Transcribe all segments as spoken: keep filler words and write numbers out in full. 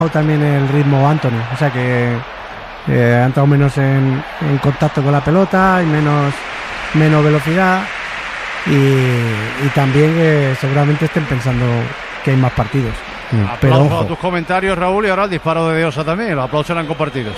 también el ritmo Antony, o sea que eh, ha entrado menos en, en contacto con la pelota y menos, menos velocidad y, y también que seguramente estén pensando que hay más partidos. Mm. Pero aplauso ojo a tus comentarios, Raúl, y ahora el disparo de Deosa también, los aplausos eran compartidos.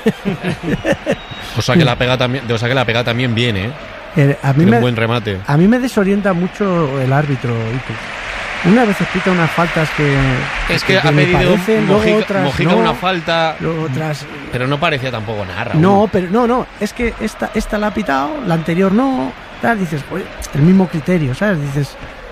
O sea que la pega también, o sea que la pega también viene, ¿eh? Eh, a mí Tiene me, un buen remate. A mí me desorienta mucho el árbitro, Itu. Una vez pita unas faltas que es que, que ha pedido parecen, Mojica, otras, Mojica no, una falta, otras, pero no parecía tampoco nada, Raúl. No, pero no, no, es que esta, esta la ha pitado, la anterior no, tal, dices, pues, el mismo criterio, ¿sabes? Dices,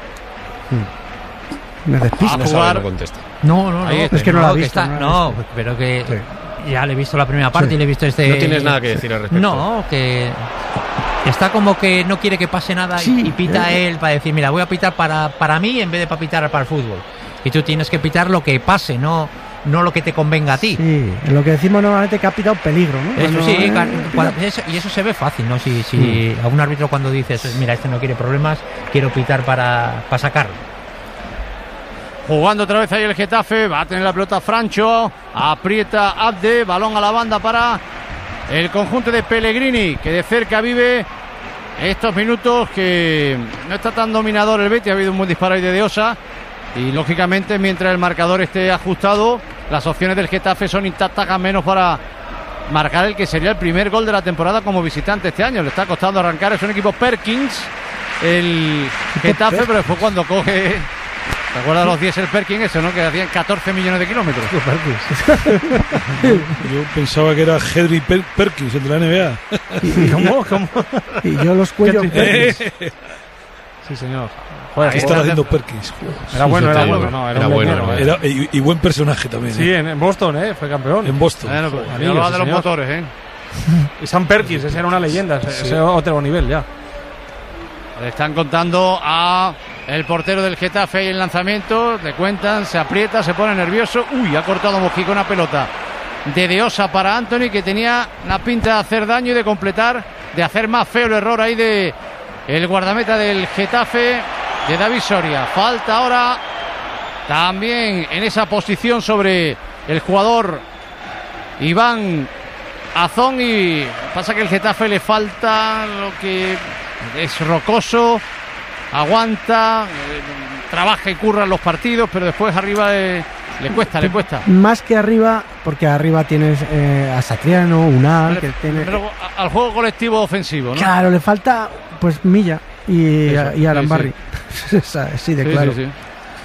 hmm, me despisto. No, sabe, no contesta. No, no, no, es que no, no la he visto. Está, no, no, visto. Pero que sí. Ya le he visto la primera parte sí. Y le he visto este. No tienes nada que decir al respecto. No, que está como que no quiere que pase nada sí, y, y pita eh. él para decir, mira, voy a pitar para, para mí en vez de para pitar para el fútbol. Y tú tienes que pitar lo que pase, no no lo que te convenga a ti. Sí, lo que decimos normalmente que ha pitado peligro, ¿no? Eso cuando, sí, eh, cuando, eso, y eso se ve fácil, ¿no? Si, si mm. a un árbitro cuando dices, mira, este no quiere problemas, quiero pitar para, para sacarlo. Jugando otra vez ahí el Getafe, va a tener la pelota Francho, aprieta Abde, balón a la banda para el conjunto de Pellegrini, que de cerca vive estos minutos, que no está tan dominador el Betis, ha habido un buen disparo ahí de Deosa, y lógicamente mientras el marcador esté ajustado, las opciones del Getafe son intactas, a menos para marcar el que sería el primer gol de la temporada como visitante este año. Le está costando arrancar, es un equipo Perkins, el Getafe, pero después cuando coge... ¿Te acuerdas de los diésel Perkins eso, no? Que hacían catorce millones de kilómetros. Yo pensaba que era Henry per- Perkins, el de la N B A. ¿Y cómo? ¿Cómo? Y yo los cuellos Perkins. Sí, señor. Joder, ¿qué estaba haciendo Perkins? Era bueno, era bueno. No, era, era bueno. bueno ¿eh? Era, y, y buen personaje también. Sí, ¿eh? en, en Boston, ¿eh? Fue campeón. En Boston. Bueno, pues, Joder, hablaba de los señor. Motores, ¿eh? Y Sam Perkins, ese era una leyenda, ese, sí. ese otro nivel ya. Le están contando a el portero del Getafe y el lanzamiento, le cuentan, se aprieta, se pone nervioso. Uy, ha cortado Mojica una pelota de Deosa para Antony, que tenía la pinta de hacer daño y de completar, de hacer más feo el error ahí de el guardameta del Getafe, de David Soria. Falta ahora también en esa posición sobre el jugador Iván Azón, y pasa que el Getafe le falta lo que es rocoso, aguanta, eh, trabaja y curra en los partidos, pero después arriba le, le cuesta, le cuesta. Más que arriba, porque arriba tienes eh, a Satriano, Unal, que tiene... Pero al juego colectivo ofensivo, ¿no? Claro, le falta pues Milla y, Eso, y Arambarri. Sí, sí. sí, de sí, claro. Sí, sí.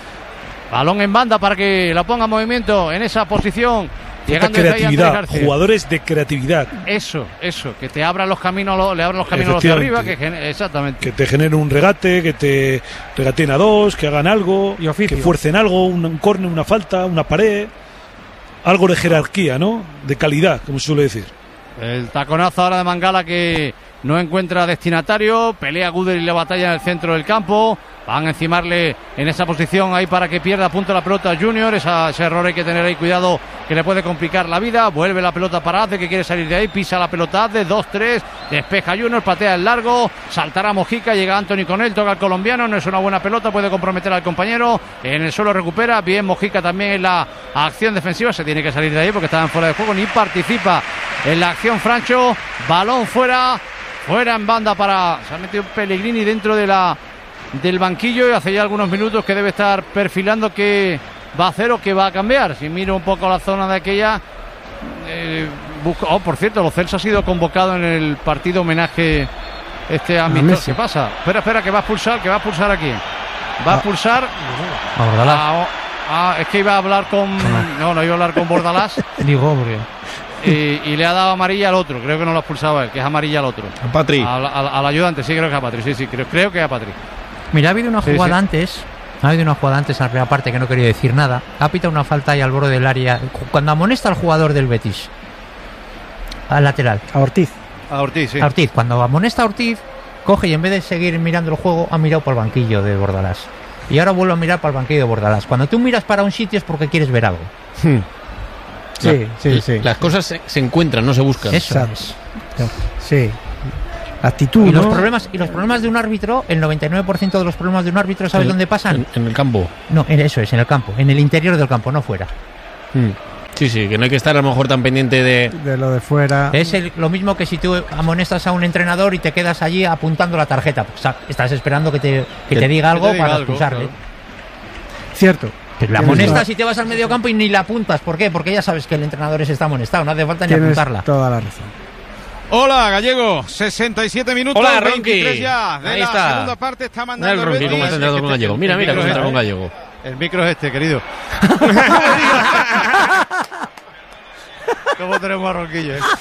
Balón en banda para que la ponga en movimiento en esa posición. Llegando creatividad, jugadores de creatividad. Eso, eso, que te abran los caminos, le abran los caminos los de arriba, que gener, exactamente. Que te generen un regate, que te regateen a dos, que hagan algo, y oficio. Que fuercen algo, un, un córner, una falta, una pared, algo de jerarquía, ¿no? De calidad, como se suele decir. El taconazo ahora de Mangala, que no encuentra destinatario, pelea Guder y la batalla en el centro del campo. Van a encimarle en esa posición ahí para que pierda punto la pelota Junior. Esa, ese error hay que tener ahí cuidado, que le puede complicar la vida. Vuelve la pelota para Azde, que quiere salir de ahí. Pisa la pelota Azde, dos tres. Despeja Junior, patea el largo. Saltará Mojica, llega Antony con él. Toca al colombiano, no es una buena pelota, puede comprometer al compañero. En el suelo recupera. Bien Mojica también en la acción defensiva. Se tiene que salir de ahí porque estaban fuera de juego. Ni participa en la acción Francho. Balón fuera. Fuera en banda para... Se ha metido Pellegrini dentro de la... del banquillo, y hace ya algunos minutos que debe estar perfilando qué va a hacer o qué va a cambiar. Si miro un poco la zona de aquella, eh, busco, oh, por cierto, Lo Celso ha sido convocado en el partido homenaje este amistoso. ¿Qué pasa? Espera, espera, que va a expulsar, que va a expulsar aquí. Va a expulsar a Bordalás. A, a, es que iba a hablar con no, no iba a hablar con Bordalás. Digo, hombre. Y, y le ha dado amarilla al otro, creo que no lo ha expulsado él, que es amarilla al otro. A Patri. Al, al, al ayudante, sí, creo que a Patri, sí, sí, creo, creo que a Patri. Mira, ha habido una sí, jugada sí. antes, ha habido una jugada antes, a la primera parte, que no quería decir nada. Ha pitado una falta ahí al borde del área, cuando amonesta al jugador del Betis, al lateral. A Ortiz. A Ortiz, sí. A Ortiz, cuando amonesta a Ortiz, coge y en vez de seguir mirando el juego, ha mirado por el banquillo de Bordalás. Y ahora vuelve a mirar para el banquillo de Bordalás. Cuando tú miras para un sitio es porque quieres ver algo. Hmm. Sí, la, sí, sí. Las cosas se, se encuentran, no se buscan. Eso es. Sí. Actitud, y ¿no? los problemas y los problemas de un árbitro, el noventa y nueve por ciento de los problemas de un árbitro, ¿sabes en, dónde pasan? En, en el campo. No, en eso es, en el campo, en el interior del campo, no fuera. Hmm. Sí, sí, que no hay que estar a lo mejor tan pendiente de... De lo de fuera. Es el- lo mismo que si tú amonestas a un entrenador y te quedas allí apuntando la tarjeta. Pues, sa- estás esperando que te, que te diga algo te diga para algo, expulsarle. claro. Cierto. Pero la Tienes amonestas toda- y te vas al medio campo y ni la apuntas. ¿Por qué? Porque ya sabes que el entrenador ese está amonestado. No hace falta ni Tienes apuntarla. toda la razón. Hola, Gallego. sesenta y siete minutos. Hola, Ronqui. veintitrés ya. De Ahí la está. segunda parte está Mira mandando el Ronqui Betis. cómo está entrando con Gallego. Mira, mira cómo está con Gallego. El micro es este, querido. ¿Cómo tenemos a Ronquillo? eh?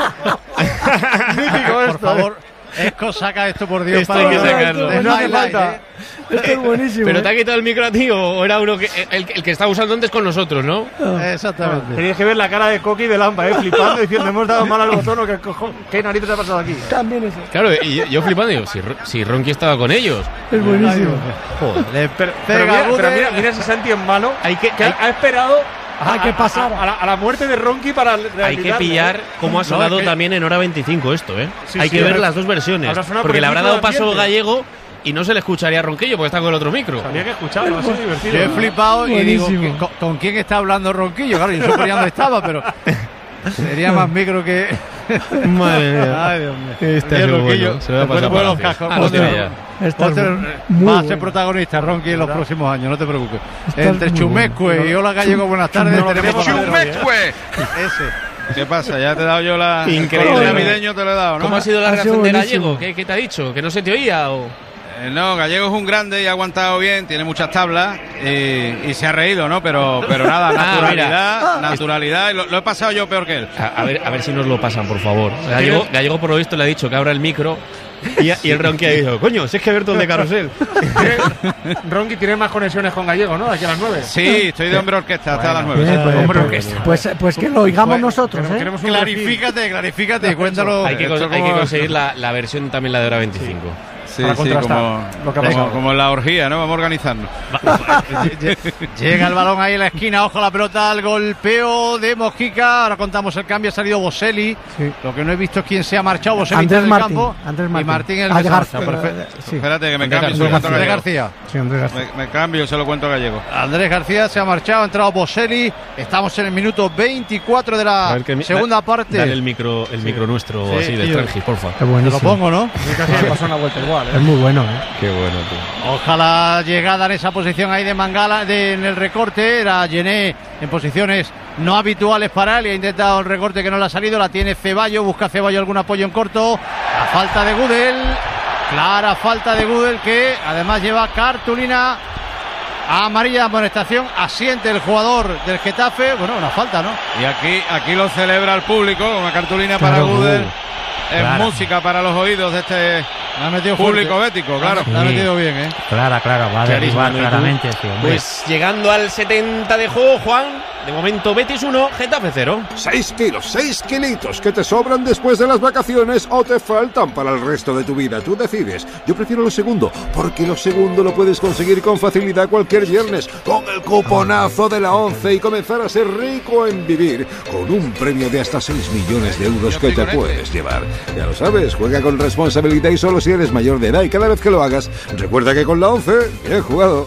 Por favor, Esco, saca esto por Dios. Esto hay que para- sacarlo. de No hace highlight, falta. eh. Esto es buenísimo. Pero ¿eh? te ha quitado el micro a ti o era uno que el, el que estaba usando antes con nosotros, ¿no? Exactamente. Tenías que ver la cara de Coqui y de Lampa, ¿eh? Flipando, diciendo, hemos dado mal al botón o qué, cojo- qué narices ha pasado aquí. También eso. Claro, y yo, yo flipando, digo, si, Ro- si Ronqui estaba con ellos. Es buenísimo. Joder. Le Pero, pega pero mira, Gude. pero mira, mira ese Santi en mano, Hay que, que hay, ha, ha esperado Ah, a, que a- pasara. a- a la, a la muerte de Ronqui para hay que realizarlo, pillar ¿eh? cómo ha sonado es que- también en hora veinticinco esto, ¿eh? Sí, hay sí, que ver habrá- las dos versiones. habrá sonado Porque por le el habrá micro dado paso ambiente. Gallego y no se le escucharía a Ronquillo porque está con el otro micro. Había que escucharlo, va a ser divertido. Yo he flipado y digo, Buenísimo. ¿qué- con, con quién está hablando Ronquillo? Claro, yo suponía dónde estaba, pero sería más micro que... Madre mía. Ay, Dios mío. Este ha Bien, sido Ronquillo. bueno, se me ha Después pasado te pones los para cascos. hacer. Ah, lo Ponte- tiene ya. Estás ponte- muy va a bueno. ser protagonista Ronqui en los próximos años, no te preocupes. Estás Entre muy Chumecue bueno. y Hola Gallego, buenas tardes. No lo tenemos queremos para- saber. ¡Chumecue! Ese. ¿Qué pasa? Ya te he dado yo la... Increíble. El color navideño te lo he dado, ¿no? ¿Cómo ha sido la Ha reacción sido de buenísimo. Gallego? ¿Qué, qué te ha dicho? ¿Que no se te oía? O... Eh, no, Gallego es un grande y ha aguantado bien, tiene muchas tablas y, y se ha reído, ¿no? Pero, pero nada, Ah, naturalidad, naturalidad. Y lo, lo he pasado yo peor que él. A, a ver, a ver si nos lo pasan, por favor. Gallego, Gallego por lo visto le ha dicho que abra el micro y, y el Ronqui ha dicho, coño, si es que Berto el de Carusel. Ronqui tiene más conexiones con Gallego, ¿no? Aquí a las nueve. Sí, estoy de hombre orquesta hasta las nueve. Bien, sí. pues, hombre, pues- orquesta. pues, pues que lo oigamos Pues, nosotros, Queremos- ¿eh? queremos un refil. Clarifícate, clarifícate, cuéntalo. Hay que, Esto cons- hay como- que conseguir la, la versión también la de hora veinticinco. Sí, para sí, contrastar como, lo que ha como, pasado. como en la orgía, ¿no? Vamos a organizarnos. Llega el balón ahí en la esquina, ojo a la pelota, al golpeo de Mojica. Ahora contamos el cambio, ha salido Boselli. Sí. Lo que no he visto es quién se ha marchado. Boselli Andrés está en el Martín. campo. Andrés Martín. Y Martín el Ah, que se García, marcha, perfecto. Sí, Espérate que me Andrés cambio, se lo García. cuento a Andrés Gallego. García. sí, Andrés García. Me, me cambio, se lo cuento a Gallego. Andrés García se ha marchado, ha entrado Boselli. Estamos en el minuto veinticuatro de A la ver que mi- segunda da- parte. Dale el micro, el micro nuestro Sí, así de tío. Strangis, porfa. Es Te lo buenísimo. pongo, ¿no? Y casi le pasó una vuelta igual, ¿eh? Es muy bueno, ¿eh? Qué bueno, tío. Ojalá llegada en esa posición ahí de Mangala, de, en el recorte. Era Gené en posiciones no habituales para él y ha intentado el recorte que no le ha salido. La tiene Ceballos, busca Ceballos algún apoyo en corto. La falta de Gudel, clara falta de Gudel que además lleva cartulina amarilla de amonestación. Asiente el jugador del Getafe. Bueno, una falta, ¿no? Y aquí, aquí lo celebra el público, una cartulina para Claro, Gudel. Es Claro. música para los oídos de este La ha metido público fuerte. bético, claro. La ha Sí. metido bien, ¿eh? Clara, clara, va a Clarísimo, derribar ¿no? Y tú, claramente. Sí, hombre. Pues llegando al setenta de juego, Juan. De momento Betis uno, Getafe cero. Seis kilos, seis kilitos que te sobran después de las vacaciones o te faltan para el resto de tu vida. Tú decides. Yo prefiero lo segundo, porque lo segundo lo puedes conseguir con facilidad cualquier viernes con el cuponazo de la once y comenzar a ser rico en vivir con un premio de hasta seis millones de euros que te puedes llevar. Ya lo sabes, juega con responsabilidad y solo si eres mayor de edad y cada vez que lo hagas, recuerda que con la once, bien jugado.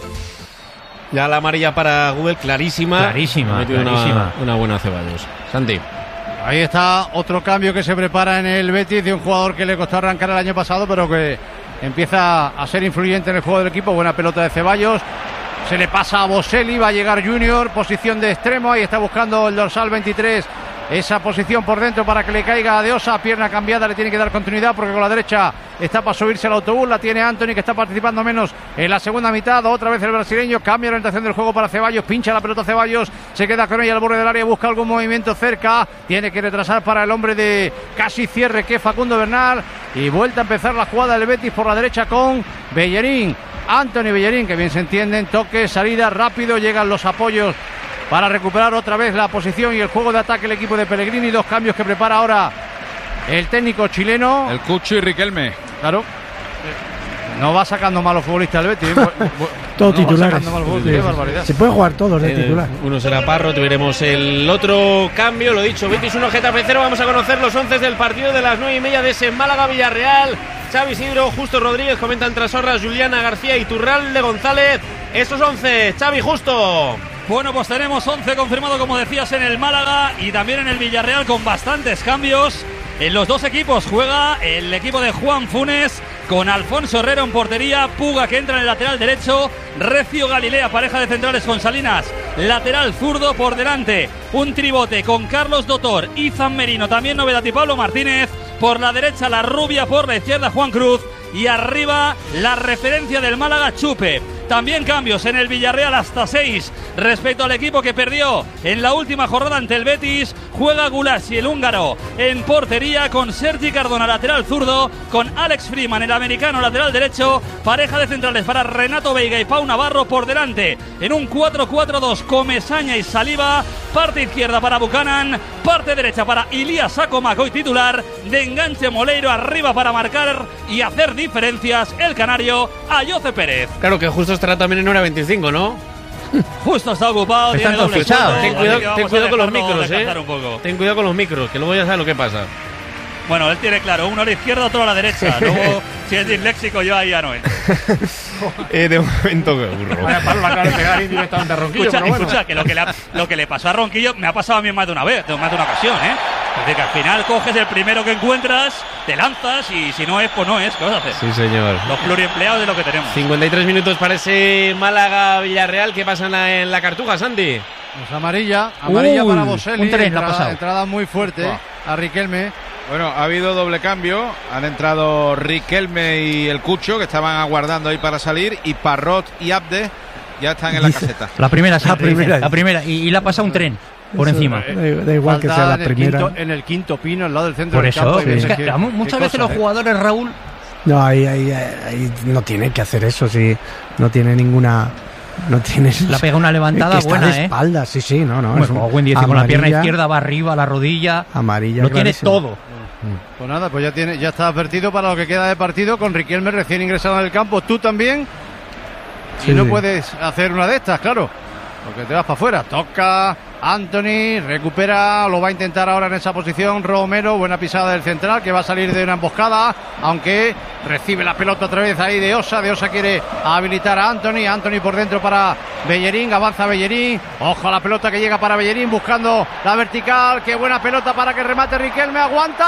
Ya la amarilla para Google, clarísima. Clarísima, Ha metido una- clarísima. Una, buena Ceballos. Santi. Ahí está otro cambio que se prepara en el Betis de un jugador que le costó arrancar el año pasado, pero que empieza a ser influyente en el juego del equipo. Buena pelota de Ceballos. Se le pasa a Boselli, va a llegar Junior, posición de extremo. Ahí está buscando el dorsal veintitrés. Esa posición por dentro para que le caiga a Deosa, pierna cambiada, le tiene que dar continuidad porque con la derecha está para subirse al autobús, la tiene Anthony que está participando menos en la segunda mitad, otra vez el brasileño, cambia la orientación del juego para Ceballos, pincha la pelota Ceballos, se queda con ella al borde del área, busca algún movimiento cerca, tiene que retrasar para el hombre de casi cierre que es Facundo Bernal y vuelta a empezar la jugada del Betis por la derecha con Bellerín, Anthony Bellerín, que bien se entienden, toque, salida rápido, llegan los apoyos para recuperar otra vez la posición y el juego de ataque el equipo de Pellegrini. Dos cambios que prepara ahora el técnico chileno. El Cucho y Riquelme. Claro. No va sacando malos futbolistas el Betis. ¿eh? Bu- bu- Todos no va titulares. sacando malos futbolistas, Sí, qué sí, sí. barbaridad. Se puede jugar todos de Eh, titular. uno será Parro, veremos el otro cambio. Lo dicho, Betis uno, Getafe cero. Vamos a conocer los once del partido de las nueve y media de ese Málaga-Villarreal. Xavi Isidro, Justo Rodríguez, comentan Trasorras, Juliana García y Turralde González. Esos once, Xavi, Justo. Bueno, pues tenemos once confirmado, como decías, en el Málaga y también en el Villarreal, con bastantes cambios. En los dos equipos juega el equipo de Juan Funes con Alfonso Herrero en portería, Puga que entra en el lateral derecho, Recio Galilea, pareja de centrales con Salinas, lateral zurdo por delante, un tribote con Carlos Dotor, Izan Merino, también novedad, y Pablo Martínez. Por la derecha la Rubia, por la izquierda Juan Cruz y arriba la referencia del Málaga, Chupe. También cambios en el Villarreal, hasta seis respecto al equipo que perdió en la última jornada ante el Betis. Juega Gulasi, el húngaro, en portería con Sergi Cardona, lateral zurdo, con Alex Freeman, el americano, lateral derecho. Pareja de centrales para Renato Veiga y Pau Navarro por delante en un cuatro cuatro dos, Comesaña y Saliba. Parte izquierda para Buchanan, parte derecha para Ilías Acomac, hoy titular. De enganche Moleiro, arriba para marcar y hacer diferencias el canario, Ayoce Pérez. Claro que justo estará también en hora veinticinco, ¿no? Justo está ocupado, Están tiene doble fichados. sueldo, Ten cuidado, así que ten vamos cuidado a con los dejarlo micros, descansar eh. un poco. Ten cuidado con los micros, que luego ya sabes lo que pasa. Bueno, él tiene claro, uno a la izquierda, otro a la derecha. Luego, si es disléxico, yo ahí ya no entro. eh, de momento, qué burro. Vaya palo la cara de pegar indirectamente a Ronquillo. Escucha, pero bueno. escucha, que lo que, le ha, lo que le pasó a Ronquillo me ha pasado a mí más de una vez, más de una ocasión, ¿eh? Es decir, que al final coges el primero que encuentras, te lanzas y si no es, pues no es. ¿Qué vas a hacer? Sí, señor. Los pluriempleados de lo que tenemos. cincuenta y tres minutos para ese Málaga-Villarreal. ¿Qué pasa en la, en la Cartuja, Santi? Pues amarilla, amarilla Uy, para Boselli. un tren le ha entrada, pasado. entrada muy fuerte Buah. a Riquelme. Bueno, ha habido doble cambio. Han entrado Riquelme y el Cucho, que estaban aguardando ahí para salir, y Parrot y Abde ya están en la caseta. La primera, sí, La primera. la primera, y, y le ha pasado un tren por Eso, encima. Da, da igual que Falta sea la en el primera. quinto- en el quinto pino, al lado del centro Por del eso, campo. es y que, qué- a mu- muchas qué veces cosa, los ¿eh? jugadores, Raúl, No, ahí, ahí, ahí no tiene que hacer eso, sí. No tiene ninguna. No tiene. le ha pegado una levantada que está buena, de ¿eh? espaldas, sí, sí, no, no. Bueno, es un- como buen dice, con la pierna amarilla, izquierda va arriba, la rodilla, Amarilla. lo tiene clarísimo. todo. Pues nada, pues ya tiene, ya está advertido para lo que queda de partido, con Riquelme recién ingresado en el campo. Tú también. Sí, y no sí. puedes hacer una de estas, claro. Porque te vas para afuera. Toca Anthony, recupera, lo va a intentar ahora en esa posición Romero. Buena pisada del central, que va a salir de una emboscada, aunque recibe la pelota otra vez ahí de Osa. De Osa quiere habilitar a Anthony. Anthony por dentro para Bellerín, avanza Bellerín. Ojo a la pelota que llega para Bellerín, buscando la vertical. Qué buena pelota para que remate Riquelme.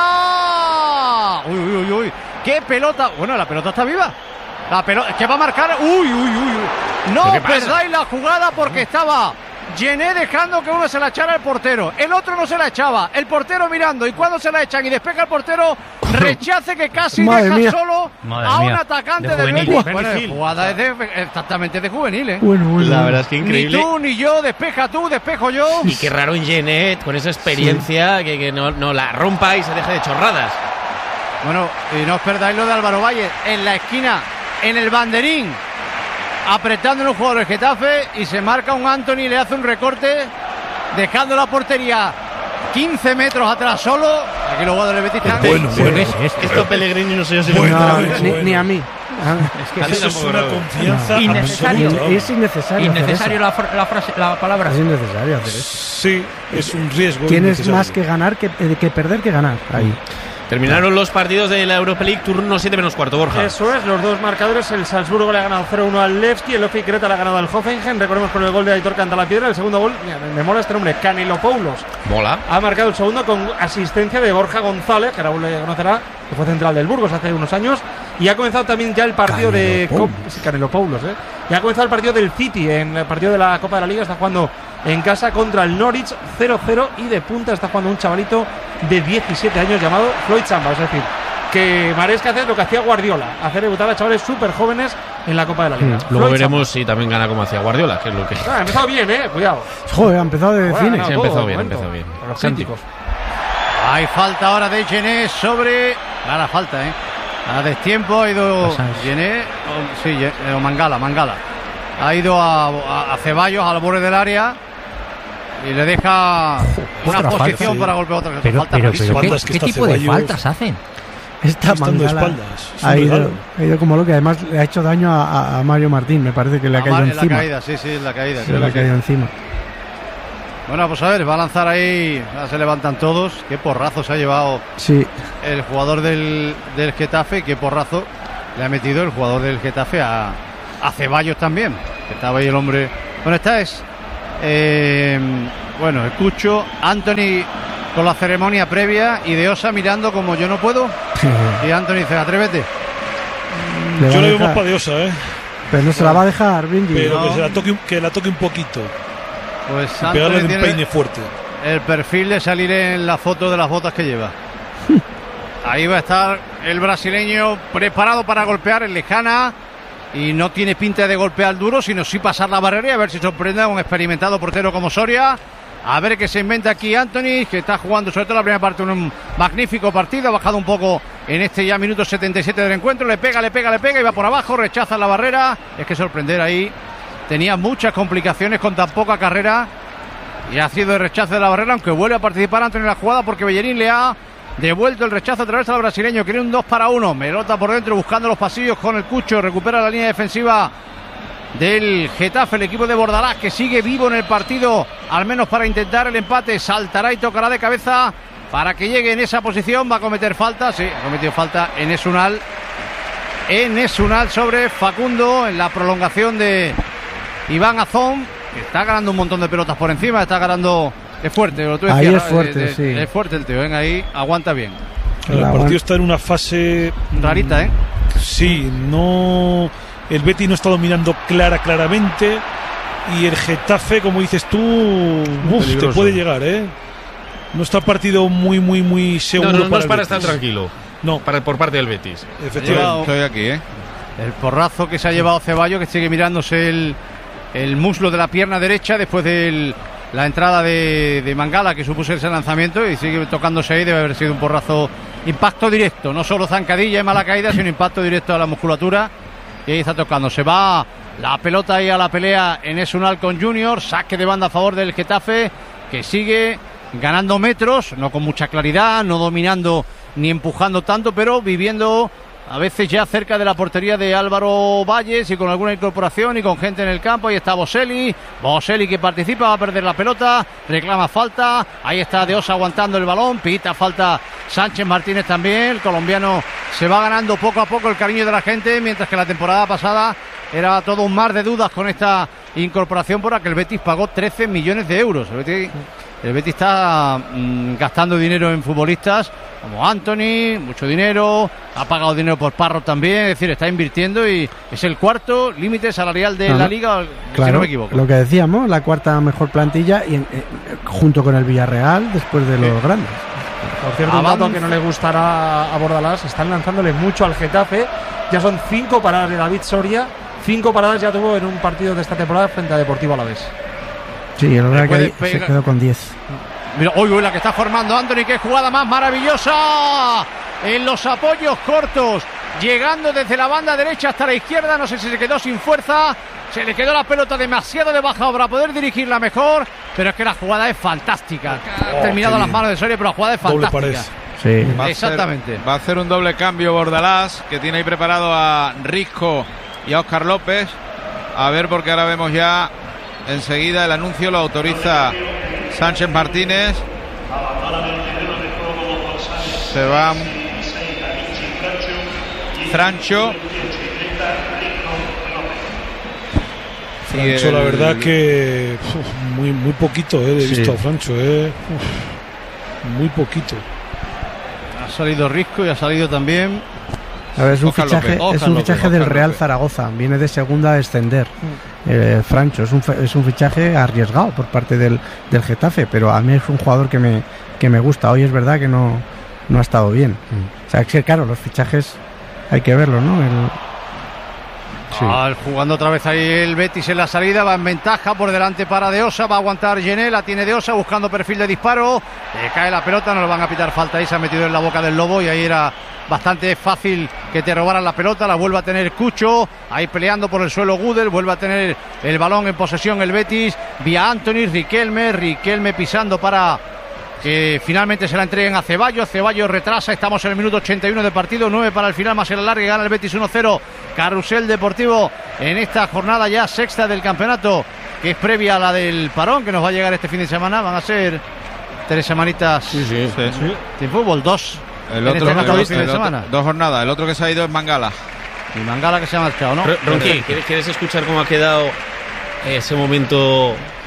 ¡Aguanta! Uy, uy, uy, uy. ¡Qué pelota! Bueno, la pelota está viva. La pelota que va a marcar. Uy, uy, uy, uy. No perdáis la jugada, porque estaba Gené dejando que uno se la echara al portero. El otro no se la echaba. El portero mirando. Y cuando se la echan y despeja el portero, rechace que casi Madre deja mía. solo Madre a un mía. atacante De de juvenil. Betis. Buah. Bueno, Benny la Hill. jugada es de, exactamente de juvenil, ¿eh? Bueno, bueno. La verdad es que Ni increíble. tú ni yo, despeja tú, despejo yo. Y qué raro en Genet, con esa experiencia, que, que no, no la rompa y se deje de chorradas. Bueno, y no os perdáis lo de Álvaro Valle en la esquina, en el banderín, apretando en un jugador del Getafe, y se marca un Anthony y le hace un recorte, dejando la portería quince metros atrás solo. Aquí los jugadores del Betis están. Bueno, ¿Pero bueno. qué es esto? Esto Pellegrini no sé yo si Bueno, lo No, bueno, ni, bueno. ni a mí. Es que Eso es una confianza Innecesario. absoluta. Es innecesario. hacer Innecesario eso. la, fra- la frase, la palabra. Es innecesario hacer eso. Sí, es un riesgo. Tienes innecesario. más que ganar que, que perder que ganar. Ahí. Terminaron los partidos de la Europa League, turno siete menos cuarto, Borja. Eso es, los dos marcadores. El Salzburgo le ha ganado cero uno al Levski, el Ofi Creta le ha ganado al Hoffenheim. Recordemos con el gol de Aitor Cantalapiedra. El segundo gol, mira, me mola este nombre, Canelopoulos. Mola. Ha marcado el segundo con asistencia de Borja González, que Raúl le conocerá, que fue central del Burgos hace unos años. Y ha comenzado también ya el partido de Canelopoulos. Cop- sí, Canelopoulos, ¿eh? Y ha comenzado el partido del City, en el partido de la Copa de la Liga. Está jugando en casa contra el Norwich cero cero, y de punta está jugando un chavalito de diecisiete años llamado Floyd Chamba. Es decir, que Maresca hace lo que hacía Guardiola, hacer debutar a chavales súper jóvenes en la Copa de la Liga. Mm. Luego Floyd veremos si también gana como hacía Guardiola, que es lo que... Chamba. Ah, ha empezado bien, eh, cuidado. Joder, ha empezado de Bueno, cine. no, Sí, ha todo, empezado de bien, ha momento. empezado bien. Para los Santi. críticos. Hay falta ahora de Gené sobre. Clara falta, ¿eh? A destiempo ha ido Pasa. Gené. O, sí, Ye- o Mangala, Mangala. Ha ido a, a, a Ceballos al borde del área y le deja una otra posición falta, sí. para golpear otra. Pero, falta pero, clarísima. pero ¿qué, Faltas que qué está tipo de Ceballos. faltas hacen? Esta Estando de Mangala espaldas. Es un ha ido, regalo. ha ido como loco. Además, le ha hecho daño a, a Mario Martín. Me parece que le ha Amar caído en la encima. caída, sí, sí, en la caída. Se creo le ha que sí. caído encima. Bueno, pues a ver, va a lanzar ahí. Ahora se levantan todos. Qué porrazo se ha llevado Sí. el jugador del, del Getafe. Qué porrazo le ha metido el jugador del Getafe a, a Ceballos también. Que estaba ahí el hombre. Bueno, esta es eh, bueno, el Cucho, Anthony con la ceremonia previa y De Osa mirando como yo no puedo. Y Anthony dice, atrévete. Le yo le veo más para De Osa, ¿eh? Pero no se la va a dejar, Vindy. Pero no. que, se la toque, que la toque un poquito. Pues y pegarle de un peine fuerte. El perfil de salir en la foto de las botas que lleva. Ahí va a estar el brasileño preparado para golpear en lejana. Y no tiene pinta de golpear duro, sino sí pasar la barrera y a ver si sorprende a un experimentado portero como Soria. A ver qué se inventa aquí Anthony, que está jugando sobre todo la primera parte un magnífico partido. Ha bajado un poco en este ya minuto setenta y siete del encuentro. Le pega, le pega, le pega y va por abajo. Rechaza la barrera. Es que sorprender ahí. Tenía muchas complicaciones con tan poca carrera. Y ha sido el rechazo de la barrera, aunque vuelve a participar Anthony en la jugada porque Bellerín le ha devuelto el rechazo a través del brasileño. Quiere un dos para uno. Melota por dentro buscando los pasillos con el Cucho. Recupera la línea defensiva del Getafe, el equipo de Bordalás, que sigue vivo en el partido, al menos para intentar el empate. Saltará y tocará de cabeza para que llegue en esa posición. Va a cometer falta, sí, ha cometido falta en Esunal. En Esunal sobre Facundo, en la prolongación de Iván Azón, que está ganando un montón de pelotas por encima, está ganando. Es fuerte, lo tú decías, ahí es fuerte, de, de, sí. Es fuerte el tío, venga ahí, aguanta bien. El partido está en una fase rarita, ¿eh? Sí, no. El Betis no está dominando clara, claramente. Y el Getafe, como dices tú, uf, te puede llegar, ¿eh? No está el partido muy, muy, muy seguro. No, no, para no es el para Betis. estar tranquilo. No. Para, por parte del Betis. Efectivamente. Estoy aquí, ¿eh? El porrazo que se ha llevado Ceballos, que sigue mirándose el, el muslo de la pierna derecha después de la entrada de, de Mangala, que supuso ese lanzamiento, y sigue tocándose ahí. Debe haber sido un porrazo, impacto directo, no solo zancadilla y mala caída, sino impacto directo a la musculatura. Y ahí está tocando. Se va la pelota ahí a la pelea en Esunal con Junior. Saque de banda a favor del Getafe, que sigue ganando metros, no con mucha claridad, no dominando ni empujando tanto, pero viviendo a veces ya cerca de la portería de Álvaro Valles y con alguna incorporación y con gente en el campo. Ahí está Boselli, Boselli que participa, va a perder la pelota, reclama falta. Ahí está De Osa aguantando el balón, pita falta Sánchez Martínez también. El colombiano se va ganando poco a poco el cariño de la gente, mientras que la temporada pasada era todo un mar de dudas con esta incorporación por la que el Betis pagó trece millones de euros. El Betis, el Betis está mmm, gastando dinero en futbolistas como Anthony, mucho dinero, ha pagado dinero por Parro también, es decir, está invirtiendo y es el cuarto límite salarial de Ajá. la Liga, claro, si no me equivoco. Lo que decíamos, la cuarta mejor plantilla y, eh, junto con el Villarreal después de los sí. grandes. Por cierto, un dato que no le gustará a Bordalás, están lanzándole mucho al Getafe. Ya son cinco paradas de David Soria, cinco paradas ya tuvo en un partido de esta temporada frente a Deportivo Alavés. Sí, la verdad que pegar... se quedó con diez. Mira, uy, uy, la que está formando Anthony, qué jugada más maravillosa en los apoyos cortos, llegando desde la banda derecha hasta la izquierda. No sé si se quedó sin fuerza, se le quedó la pelota demasiado de baja para poder dirigirla mejor, pero es que la jugada es fantástica. Oh, ha terminado a las manos de Soria, pero la jugada es fantástica. Sí. Va exactamente. Hacer, va a hacer un doble cambio Bordalás, que tiene ahí preparado a Risco y a Óscar López. A ver, porque ahora vemos ya enseguida el anuncio, lo autoriza Sánchez Martínez. Se va Francho. Francho, el... la verdad que uf, muy, muy poquito eh, he sí. visto a Francho. Eh. Uf, muy poquito. Ha salido Risco y ha salido también. A ver, es un Ojalá fichaje, es un fichaje Ojalá del Real López. Zaragoza. Viene de segunda a descender. Mm. Eh, Francho es un, es un fichaje arriesgado por parte del, del Getafe, pero a mí es un jugador que me, que me gusta. Hoy es verdad que no, no ha estado bien. Mm. O sea, es que claro, los fichajes hay que verlos, ¿no? El, sí. ah, jugando otra vez ahí el Betis en la salida, va en ventaja por delante para De Osa, va a aguantar Gené, la tiene De Osa buscando perfil de disparo, eh, cae la pelota, no le van a pitar falta ahí, se ha metido en la boca del lobo y ahí era bastante fácil que te robaran la pelota. La vuelve a tener Cucho, ahí peleando por el suelo Gudel, vuelve a tener el balón en posesión el Betis, vía Anthony, Riquelme, Riquelme pisando para que finalmente se la entreguen a Ceballos. Ceballos retrasa, estamos en el minuto ochenta y uno de partido, nueve para el final más el alargue, gana el Betis uno cero. Carrusel Deportivo en esta jornada ya sexta del campeonato, que es previa a la del parón que nos va a llegar este fin de semana. Van a ser tres semanitas sí, sí, sí. Sí. de fútbol, dos el otro, este el, fin de el semana. Otro, dos jornadas, el otro que se ha ido es Mangala. Y Mangala que se ha marchado, ¿no? Ronqui, ¿quieres, ¿quieres escuchar cómo ha quedado ese momento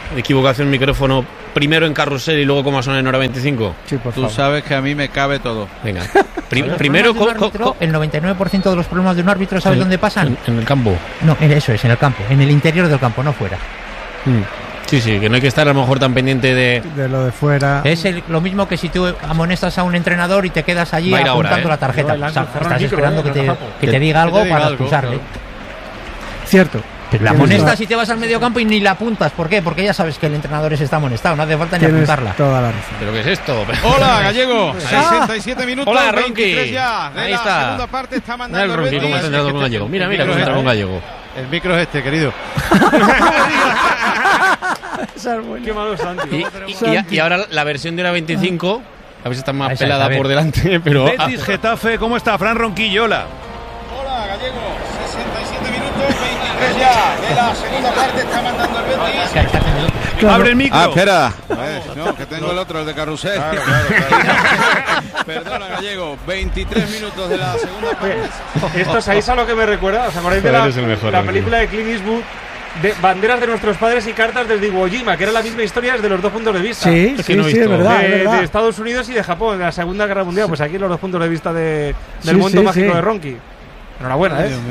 equivocación micrófono primero en carrusel y luego cómo suena en hora veinticinco? Sí, por Tú favor. sabes que a mí me cabe todo. Venga. Prim- primero, co- co- co- el noventa y nueve por ciento de los problemas de un árbitro, ¿sabes en- dónde pasan? En, en el campo. No, en- eso es, en el campo, en el interior del campo, no fuera. Sí, sí, que no hay que estar a lo mejor tan pendiente de... De lo de fuera. Es el- lo mismo que si tú amonestas a un entrenador y te quedas allí Va a ir apuntando ahora, ¿eh? la tarjeta. Yo, O sea, Lance, cerrar estás el micro, esperando ¿eh? que te, No, que que- te diga que algo te diga para algo, acusarle. claro. Cierto. Pero la Tienes amonestas toda- y te vas al medio campo y ni la apuntas. ¿Por qué? Porque ya sabes que el entrenador ese está amonestado, no hace falta ni Tienes apuntarla. toda la razón. ¿Pero qué es esto? Hola, Gallego. sesenta y siete minutos. Hola, Ronqui. veintitrés ya. De Ahí la está. segunda parte está Mira el mandando el Ronqui, cómo Betis. está entrando con Gallego. Mira, mira cómo entra con Gallego. El micro es este, querido. Qué malo Santi. Y, y- y- y ahora la versión de la veinticinco, a ver si está más Esa es, pelada a ver. por delante, pero... Betis, Getafe, ¿cómo está Fran Ronquillola? Hola, Gallego. sesenta y siete minutos. veintitrés ya. De la segunda parte está mandando el Betis. Claro, está haciendo el otro. Claro. Abre el micro. Ah, espera. No, que tengo el otro, el de carrusel. Perdona, Gallego. veintitrés minutos de la segunda parte. Esto sabéis a lo que me recuerda. ¿Os acordáis de la, Eres el mejor, la Ronqui. película de Clint Eastwood? De Banderas de nuestros padres y cartas desde Iwo Jima, que era la misma historia desde los dos puntos de vista. Sí, Es sí, que no he sí, es visto. verdad, de, es verdad. de Estados Unidos y de Japón, de la Segunda Guerra Mundial. Pues aquí los dos puntos de vista de, del Sí, mundo sí, mágico sí. de Ronqui. Enhorabuena, ¿eh?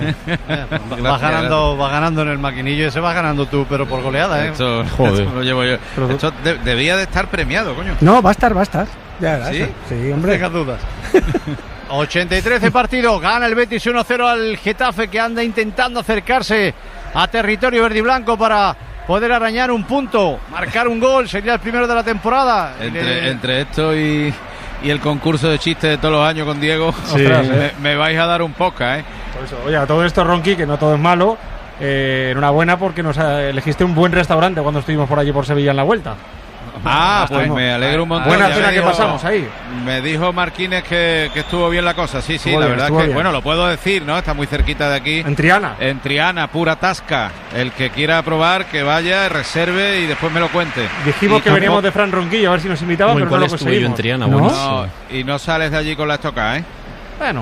Vas ganando, vas ganando en el maquinillo, ese vas ganando tú, pero por goleada, ¿eh? Esto, Joder. esto lo llevo yo. Esto de- debía de estar premiado, coño. No, va a estar, va a estar. Ya verás. ¿Sí? Sí, hombre. Tengas dudas. ochenta y tres de partido, gana el Betis uno cero al Getafe, que anda intentando acercarse a territorio verde y blanco para poder arañar un punto, marcar un gol, sería el primero de la temporada. Entre, Eh, entre esto y, y el concurso de chistes de todos los años con Diego, Ostras, ¿eh? me, me vais a dar un podcast, ¿eh? Por eso, oye, a todo esto, Ronqui, que no todo es malo. Eh, enhorabuena porque nos eh, elegiste un buen restaurante cuando estuvimos por allí por Sevilla en la vuelta. Ah, pues estamos. me alegro un montón. Buena Ya cena me que dijo- pasamos ahí. Me dijo Marquínez que, que estuvo bien la cosa. Sí, sí, Estuvo la bien, verdad es estuvo que, bien. bueno, lo puedo decir, ¿no? Está muy cerquita de aquí. En Triana. En Triana, pura tasca. El que quiera probar, que vaya, reserve y después me lo cuente. Dijimos Y que veníamos tampoco- de Fran Ronquillo a ver si nos invitaban, Muy pero no cual lo estuve yo en conseguimos. Triana, ¿No? buenísimo. No, y no sales de allí con la estoca, ¿eh? Bueno,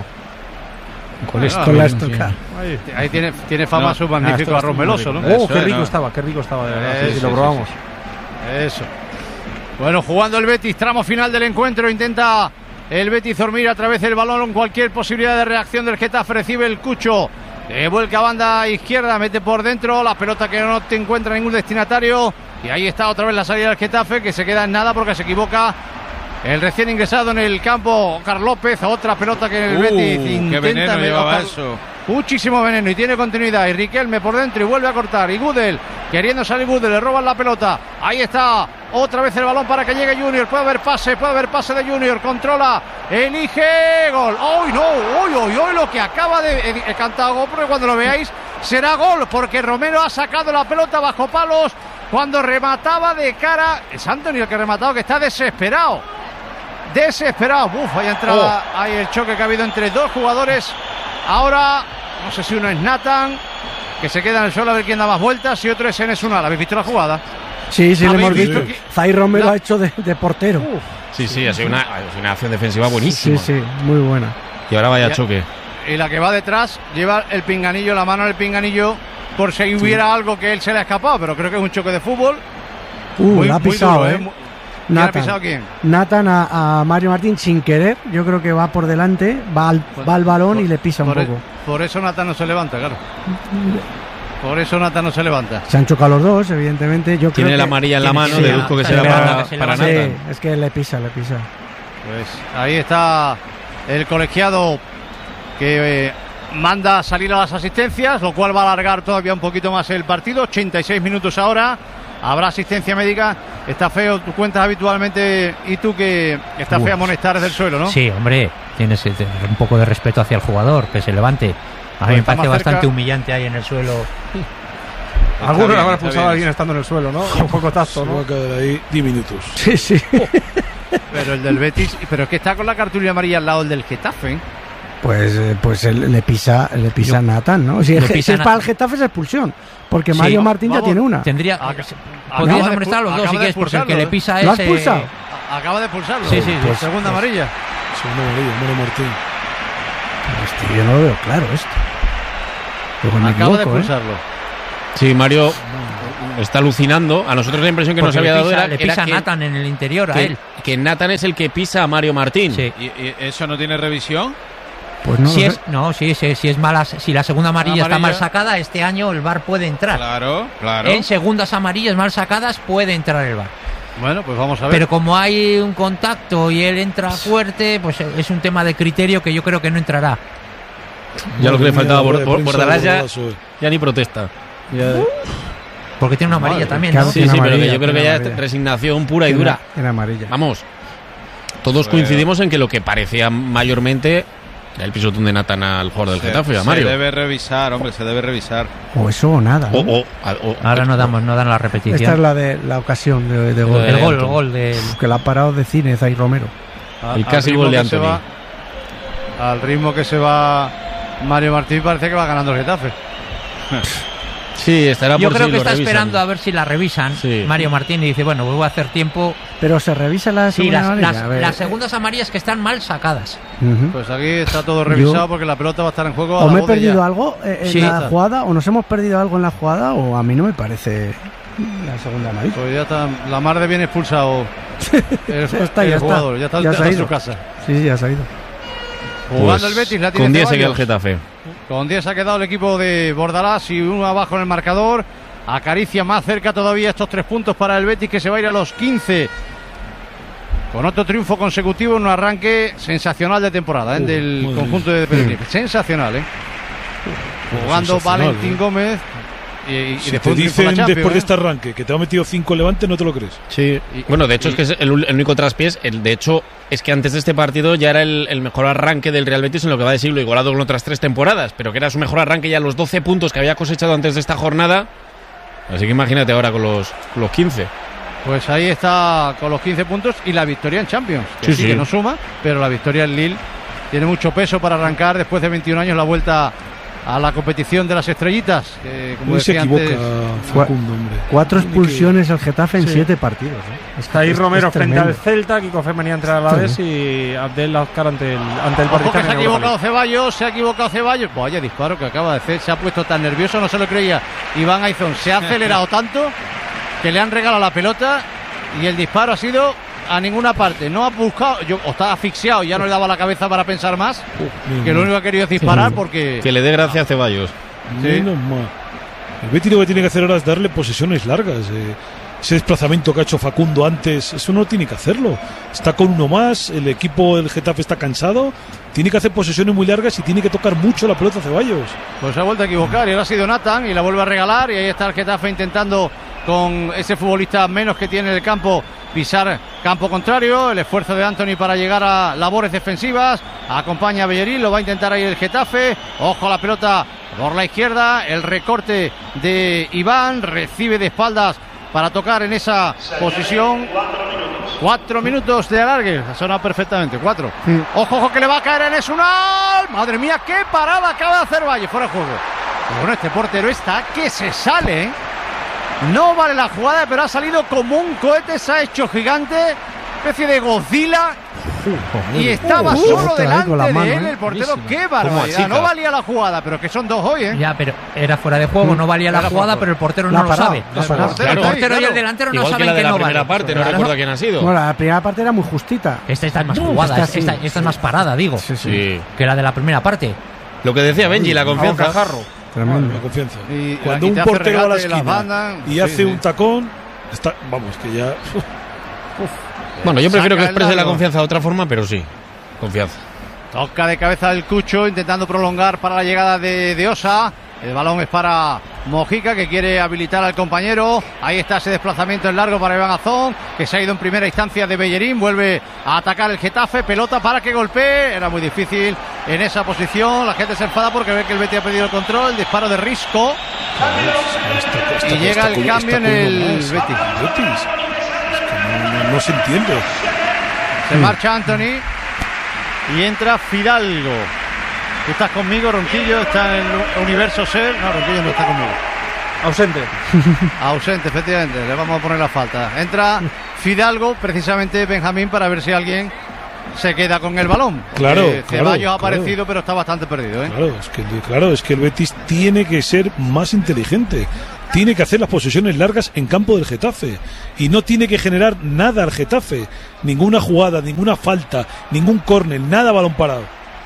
Con esto. Con la sí. estoca. ahí. Ahí tiene, tiene fama No. su Ah, magnífico esto arroz está muy meloso, rico. ¿no? Oh, Eso qué es, rico ¿no? estaba, qué rico estaba, de verdad. Eh, Sí, sí, sí, lo sí, probamos. Eso. Bueno, jugando el Betis, tramo final del encuentro, intenta el Betis dormir a través del balón con cualquier posibilidad de reacción del Getafe, recibe el Cucho, de vuelca a banda izquierda, mete por dentro, la pelota que no te encuentra ningún destinatario, y ahí está otra vez la salida del Getafe, que se queda en nada porque se equivoca el recién ingresado en el campo, Óscar López, otra pelota que el Uh, Betis qué intenta veneno meter- llevaba Óscar- eso. Muchísimo veneno y tiene continuidad. Y Riquelme por dentro y vuelve a cortar. Y Gudel, queriendo salir Gudel, le roban la pelota. Ahí está, otra vez el balón para que llegue Junior. Puede haber pase, puede haber pase de Junior. Controla, elige, gol. ¡Uy, no! ¡Uy, uy, uy! Lo que acaba de eh, eh, cantar gol, porque cuando lo veáis será gol, porque Romero ha sacado la pelota bajo palos cuando remataba de cara. Es Antonio el que ha rematado, que está desesperado. Desesperado. Uf, ahí entraba ahí el choque que ha habido entre dos jugadores. Ahora, no sé si uno es Nathan, que se queda en el suelo a ver quién da más vueltas, y otro es Enes Unal. ¿Habéis visto la jugada? Sí, sí, lo ¿Habéis hemos visto visto. que- Zay Romero la- ha hecho de, de portero. Sí, sí, ha sido una, ha sido una acción defensiva Sí, buenísima. sí, muy buena. Y ahora vaya Ya. choque. Y la que va detrás lleva el pinganillo, la mano en el pinganillo, por si hubiera algo que él se le ha escapado, pero creo que es un choque de fútbol. Uh, muy, la ha muy pisado, duro, eh. Mu- ¿Quién ha Nathan. pisado quién? Nathan a, a Mario Martín sin querer, yo creo que va por delante, va al, va al balón Por- y le pisa un por, e- poco. por eso Nathan no se levanta, claro. Por eso Nathan no se levanta. Se han chocado los dos, evidentemente. Yo Tiene creo la que- amarilla en la tiene- mano, sí, deduzco que la- será la- para, la- se para levanta. Sí, Nathan. es que le pisa, le pisa. Pues ahí está el colegiado que eh, manda a salir a las asistencias, lo cual va a alargar todavía un poquito más el partido. ochenta y seis minutos ahora. Habrá asistencia médica. Está feo, tú cuentas habitualmente, y tú que está Uf. feo amonestar desde el suelo, ¿no? Sí, hombre, tienes eh, un poco de respeto hacia el jugador, que se levante. A mí Pues me está parece más bastante cerca. humillante ahí en el suelo. Algunos bien, habrá está expulsado a bien. alguien estando en el suelo, ¿no? Un poco tacto, Se va ¿no? a quedar ahí diez minutos. Sí, sí. Pero el del Betis, pero es que está con la cartulina amarilla al lado del Getafe, ¿eh? Pues, eh, pues él le pisa, le pisa a Nathan, ¿no? Si, Lo es, pisa si es Nathan. para el Getafe es expulsión, porque Sí. Mario Martín ya Vamos. tiene una. Tendría. Acaba- Podrías acaba de amonestar a los expu- dos si acaba de quieres, porque el que expulsarlo, le ¿eh? pisa ¿Lo ha es. eh, expulsado? A- Acaba de expulsarlo. Sí, sí, Por sí. segunda amarilla. Segundo amarillo, Mario Martín. Hostia, yo no lo veo claro esto. Luego me Acaba de equivoco, ¿eh? expulsarlo. Sí, Mario está alucinando. A nosotros la impresión que Porque nos había le dado pisa, era, le era pisa que, Nathan en el interior a que, él. que Nathan es el que pisa a Mario Martín. Sí. ¿Y, y eso no tiene revisión? Pues no si lo es, sé. no, sí, sí, si es mala, si la segunda amarilla, amarilla. está mal sacada, este año el V A R puede entrar. Claro, claro. En segundas amarillas mal sacadas puede entrar el V A R. Bueno, pues vamos a ver. Pero como hay un contacto y él entra fuerte, pues es un tema de criterio que yo creo que no entrará. Ya lo que le faltaba, Mira, Bor- prensa Bordalás ya, Bordalás, eh. ya ni protesta. Ya- Porque tiene una amarilla Madre, también, claro ¿no? que sí, sí, tiene pero que amarilla, yo creo que tiene ya amarilla. es resignación pura y dura. Era, era amarilla. Vamos, todos Pues- coincidimos en que lo que parecía mayormente era el pisotón de Nathan al jugador del Se- Getafe, a se Mario. debe revisar, hombre, se debe revisar. O eso o nada. ¿no? O, o- o- Ahora no damos, no dan la repetición. Esta es la de la ocasión de, de gol. de el gol, el Anthony. gol del. Que la ha parado de cine Zay Romero. A- el al casi ritmo gol de que se Anthony. va- al ritmo que se va Mario Martín, parece que va ganando el Getafe. Sí, estará Yo por creo si que lo está revisan. esperando a ver si la revisan. Sí. Mario Martín y dice, bueno, voy a hacer tiempo. Pero se revisa la Sí, segunda las, amarilla. las- A ver. las segundas amarillas que están mal sacadas. Ujú. Pues aquí está todo revisado Yo- porque la pelota va a estar en juego. a ¿O la me he voz de perdido ya. algo eh, en Sí. la jugada? ¿O nos hemos perdido algo en la jugada? ¿O a mí no me parece la segunda amarilla? Pues ya está, la mar de bien expulsado el, Ya está, el ya está. jugador. Ya está, Ya ya se ha está en ido. su casa. Sí, sí, ya se ha ido. Jugando Pues, el Betis, la tiene con diez se queda el Ceballos. Getafe. Con diez ha quedado el equipo de Bordalás y uno abajo en el marcador. Acaricia más cerca todavía estos tres puntos para el Betis, que se va a ir a los quince. Con otro triunfo consecutivo en un arranque sensacional de temporada ¿eh? Uh, del madre conjunto mía. de Pellegrini. Sensacional, ¿eh? Jugando sensacional, Valentín ¿eh? Gómez y, y Si después te un triunfo en dicen la Champions, después de ¿eh? este arranque que te ha metido cinco Levante, no te lo crees. Sí. Y- Bueno, de hecho y- es que es el, el único traspiés. El, de hecho, es que antes de este partido ya era el, el mejor arranque del Real Betis en lo que va de siglo, igualado con otras tres temporadas, pero que era su mejor arranque ya los doce puntos que había cosechado antes de esta jornada. Así que imagínate ahora con los, con los quince. Pues ahí está con los quince puntos y la victoria en Champions. Que Sí, sí, sí. que no suma, pero la victoria en Lille tiene mucho peso para arrancar después de veintiún años la vuelta a la competición de las estrellitas. Que, como Hoy se decía equivoca antes, Facundo, hombre. Cuatro Tiene que- expulsiones el Getafe en Sí. siete partidos. ¿eh? Está ahí Es- Romero es frente al tremendo. Celta, Kiko Femenía entre el Alavés y Abdel Lazcar ante el, ante el Ojo que Partizan. se ha en Europa equivocado League. Ceballos, se ha equivocado Ceballos. Vaya disparo que acaba de hacer, se ha puesto tan nervioso, no se lo creía. Iván Aizón se ha acelerado tanto que le han regalado la pelota y el disparo ha sido a ninguna parte. No ha buscado, yo, o está asfixiado, ya no le daba la cabeza para pensar más, que lo único que ha querido es disparar porque... Que le dé gracia a Ceballos. Sí. Menos mal. El Betis lo que tiene que hacer ahora es darle posesiones largas. eh. Ese desplazamiento que ha hecho Facundo antes, eso no tiene que hacerlo. Está con uno más, el equipo del Getafe está cansado, tiene que hacer posesiones muy largas y tiene que tocar mucho la pelota a Ceballos. Pues se ha vuelto a equivocar y ahora ha sido Nathan y la vuelve a regalar y ahí está el Getafe intentando con ese futbolista menos que tiene en el campo pisar campo contrario, el esfuerzo de Anthony para llegar a labores defensivas, acompaña a Bellerín, lo va a intentar ahí el Getafe, ojo a la pelota por la izquierda, el recorte de Iván, recibe de espaldas para tocar en esa posición. Cuatro minutos de alargue, ha sonado perfectamente, cuatro. Mm. Ojo, ojo, que le va a caer en Esunal. Madre mía, qué parada acaba de hacer Valle, fuera de juego. Pero bueno, este portero está que se sale, ¿eh? No vale la jugada, pero ha salido como un cohete, se ha hecho gigante, especie de Godzilla. Y estaba Uh, solo otra vez con la delante mano, de él, ¿eh? el portero. Buenísimo. Qué Como barbaridad. achica. No valía la jugada, pero que son dos hoy, ¿eh? Ya, pero era fuera de juego, no valía la Era jugada, fuera. pero el portero La no ha lo parado, sabe. la ha parado. portero El está ahí, portero y claro. el delantero no Igual que saben la de que la no primera vale. parte, no Claro. recuerdo quién ha sido. Bueno, la primera parte era muy justita. Esta está más jugada, esta esta, sí, esta- esta sí. es más parada, digo, Sí, sí. Sí. que la de la primera parte. Lo que decía Benji, la A confianza. bocajarro. Tremendo. La confianza. Y- Cuando y un te hace portero va a la regate de las esquina bandas. y Sí, hace sí. un tacón, está, vamos, que ya... Bueno, yo prefiero Saca que el exprese la largo. confianza de otra forma, pero sí. Confianza. Toca de cabeza el Cucho, intentando prolongar para la llegada de, de Osa. El balón es para Mojica, que quiere habilitar al compañero. Ahí está ese desplazamiento en largo para Iván Azón, que se ha ido en primera instancia de Bellerín. Vuelve a atacar el Getafe. Pelota para que golpee. Era muy difícil en esa posición. La gente se enfada porque ve que el Betis ha pedido el control. Disparo de Risco. Está- está- Y llega está el con- cambio está en con el uno más. Betis. Betis. Es que no, no- no se entiende. Se marcha Anthony y entra Fidalgo. ¿Tú estás conmigo, Ronquillo? ¿Está en el universo ser? No, Ronquillo no está conmigo. Ausente. Ausente, efectivamente. Le vamos a poner la falta. Entra Fidalgo, precisamente Benjamín, para ver si alguien se queda con el balón. Porque Claro, Ceballos claro, ha claro. aparecido, pero está bastante perdido, ¿eh? Claro, es que, claro, es que el Betis tiene que ser más inteligente. tiene que hacer las posesiones largas en campo del Getafe y no tiene que generar nada al Getafe, ninguna jugada, ninguna falta, ningún córner, nada balón parado.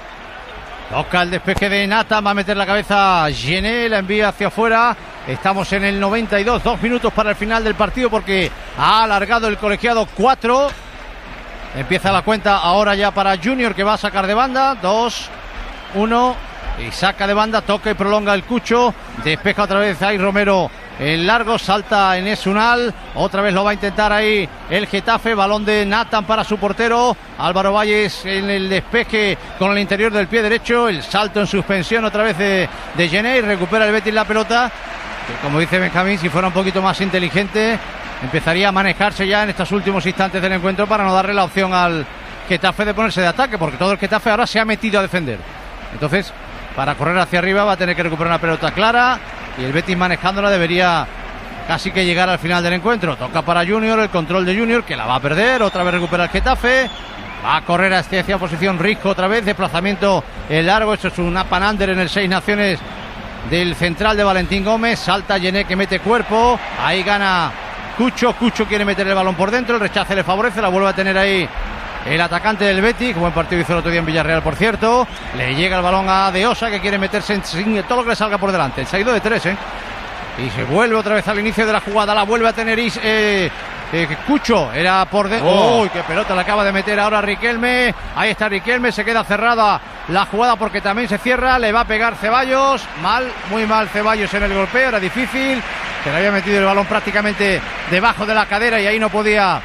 Toca el despeje de Nathan, va a meter la cabeza Gené, la envía hacia afuera. Estamos en el noventa y dos, dos minutos para el final del partido porque ha alargado el colegiado cuatro. Empieza la cuenta ahora ya para Junior, que va a sacar de banda. dos, uno, y saca de banda, toca y prolonga el Cucho. Despeja otra vez ahí Romero en largo, salta Enes Unal, otra vez lo va a intentar ahí el Getafe, balón de Nathan para su portero, Álvaro Valles en el despeje con el interior del pie derecho, el salto en suspensión otra vez de, de Gené, recupera el Betis la pelota, que como dice Benjamín, si fuera un poquito más inteligente, empezaría a manejarse ya en estos últimos instantes del encuentro para no darle la opción al Getafe de ponerse de ataque, porque todo el Getafe ahora se ha metido a defender. Entonces, para correr hacia arriba va a tener que recuperar una pelota clara y el Betis manejándola debería casi que llegar al final del encuentro. Toca para Junior, el control de Junior, que la va a perder, otra vez recupera el Getafe, va a correr hacia posición Risco otra vez, desplazamiento en largo, esto es un up and under en el Seis Naciones del central de Valentín Gómez, salta Gené que mete cuerpo, ahí gana Cucho, Cucho quiere meter el balón por dentro, el rechace le favorece, la vuelve a tener ahí el atacante del Betis, buen partido hizo el otro día en Villarreal, por cierto. Le llega el balón a De Osa, que quiere meterse en todo lo que le salga por delante. Se ha ido de tres, ¿eh? Y se vuelve otra vez al inicio de la jugada. La vuelve a tener Is, eh, eh, Cucho. Era por dentro. Oh. ¡Uy, qué pelota le acaba de meter ahora Riquelme! Ahí está Riquelme, se queda cerrada la jugada porque también se cierra. Le va a pegar Ceballos. Mal, muy mal Ceballos en el golpeo. Era difícil. Se le había metido el balón prácticamente debajo de la cadera y ahí no podía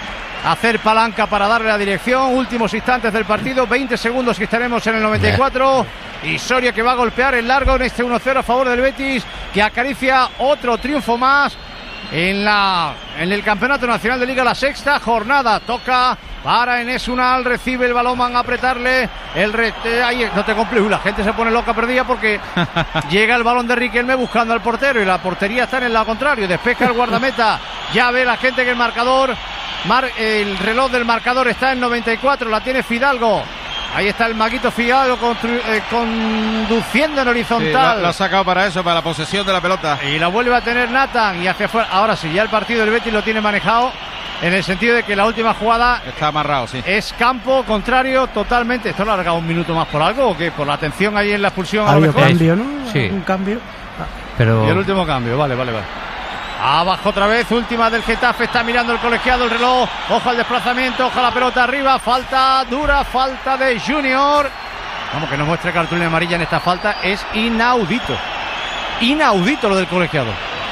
hacer palanca para darle la dirección. Últimos instantes del partido, veinte segundos que estaremos en el noventa y cuatro. Y Soria que va a golpear el largo en este uno cero a favor del Betis, que acaricia otro triunfo más en la en el Campeonato Nacional de Liga, la sexta jornada. Toca para Enes Unal, recibe el balón, van a apretarle el rete, ahí no te compliques, la gente se pone loca perdida porque llega el balón de Riquelme buscando al portero y la portería está en el lado contrario, despeja el guardameta, ya ve la gente que el marcador Mar, el reloj del marcador está en noventa y cuatro, la tiene Fidalgo. Ahí está el maguito Fidalgo constru, eh, conduciendo en horizontal. Sí, lo ha sacado para eso, para la posesión de la pelota. Y la vuelve a tener Nathan y hacia afuera. Ahora sí, ya el partido del Betis lo tiene manejado en el sentido de que la última jugada está amarrado, sí. Es campo contrario totalmente. ¿Esto lo ha alargado un minuto más por algo o qué? Por la atención ahí en la expulsión. Ha a lo habido mejor. cambio, ¿no? Sí. Un cambio. Pero... Y el último cambio, vale, vale, vale. Abajo otra vez, última del Getafe, está mirando el colegiado, el reloj, ojo al desplazamiento, ojo a la pelota arriba, falta dura, falta de Junior. Vamos, que nos muestre cartulina amarilla en esta falta, es inaudito, inaudito lo del colegiado.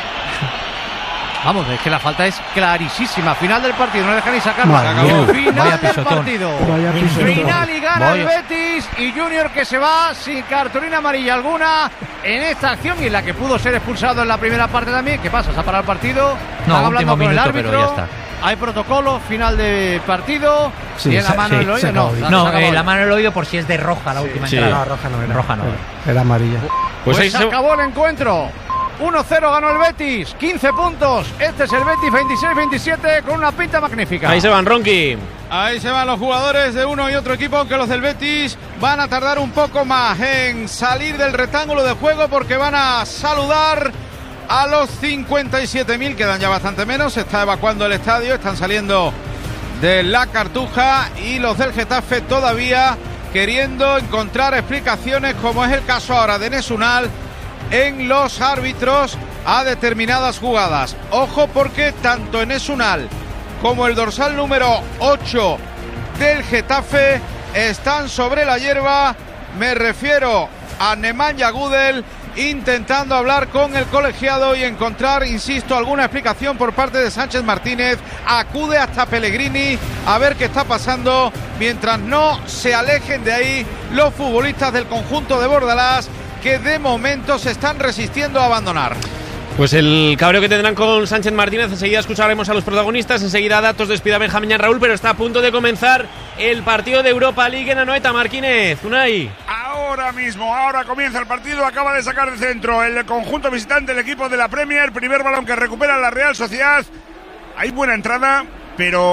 Vamos, es que la falta es clarísima, final del partido, no deja ni sacarla. Final Vaya del pisotón. partido, Vaya pisotón. final y gana Vaya. el Betis y Junior que se va sin cartulina amarilla alguna en esta acción y en la que pudo ser expulsado en la primera parte también. ¿Qué pasa? ¿Se ha parado el partido? No, Están hablando último con el minuto, árbitro. pero ya está. Hay protocolo, final de partido. Sí, ¿Tiene la se- mano sí, en el se oído? No, acabó. la- se No, acabó. eh, la mano en el oído por si es de roja la última Sí. entrada. No, roja no era. Roja no era. Era amarilla. Pues, Pues ahí se se- acabó el encuentro. uno cero ganó el Betis, quince puntos. Este es el Betis veintiséis veintisiete con una pinta magnífica. Ahí se van, Ronqui. Ahí se van los jugadores de uno y otro equipo, aunque los del Betis van a tardar un poco más en salir del rectángulo de juego porque van a saludar a los cincuenta y siete mil, quedan ya bastante menos, se está evacuando el estadio, están saliendo de la Cartuja y los del Getafe todavía queriendo encontrar explicaciones, como es el caso ahora de Enes Unal, en los árbitros a determinadas jugadas. Ojo porque tanto Enes Unal como el dorsal número ocho del Getafe están sobre la hierba. Me refiero a Nemanja Gudel, intentando hablar con el colegiado y encontrar, insisto, alguna explicación por parte de Sánchez Martínez. Acude hasta Pellegrini a ver qué está pasando, mientras no se alejen de ahí los futbolistas del conjunto de Bordalás, que de momento se están resistiendo a abandonar. Pues el cabreo que tendrán con Sánchez Martínez, enseguida escucharemos a los protagonistas, enseguida datos de Espida Benjamín y Raúl, pero está a punto de comenzar el partido de Europa League en Anoeta. Marquínez, Unai. Ahora mismo, ahora comienza el partido, acaba de sacar de centro el conjunto visitante, el equipo de la Premier, primer balón que recupera la Real Sociedad. Hay buena entrada, pero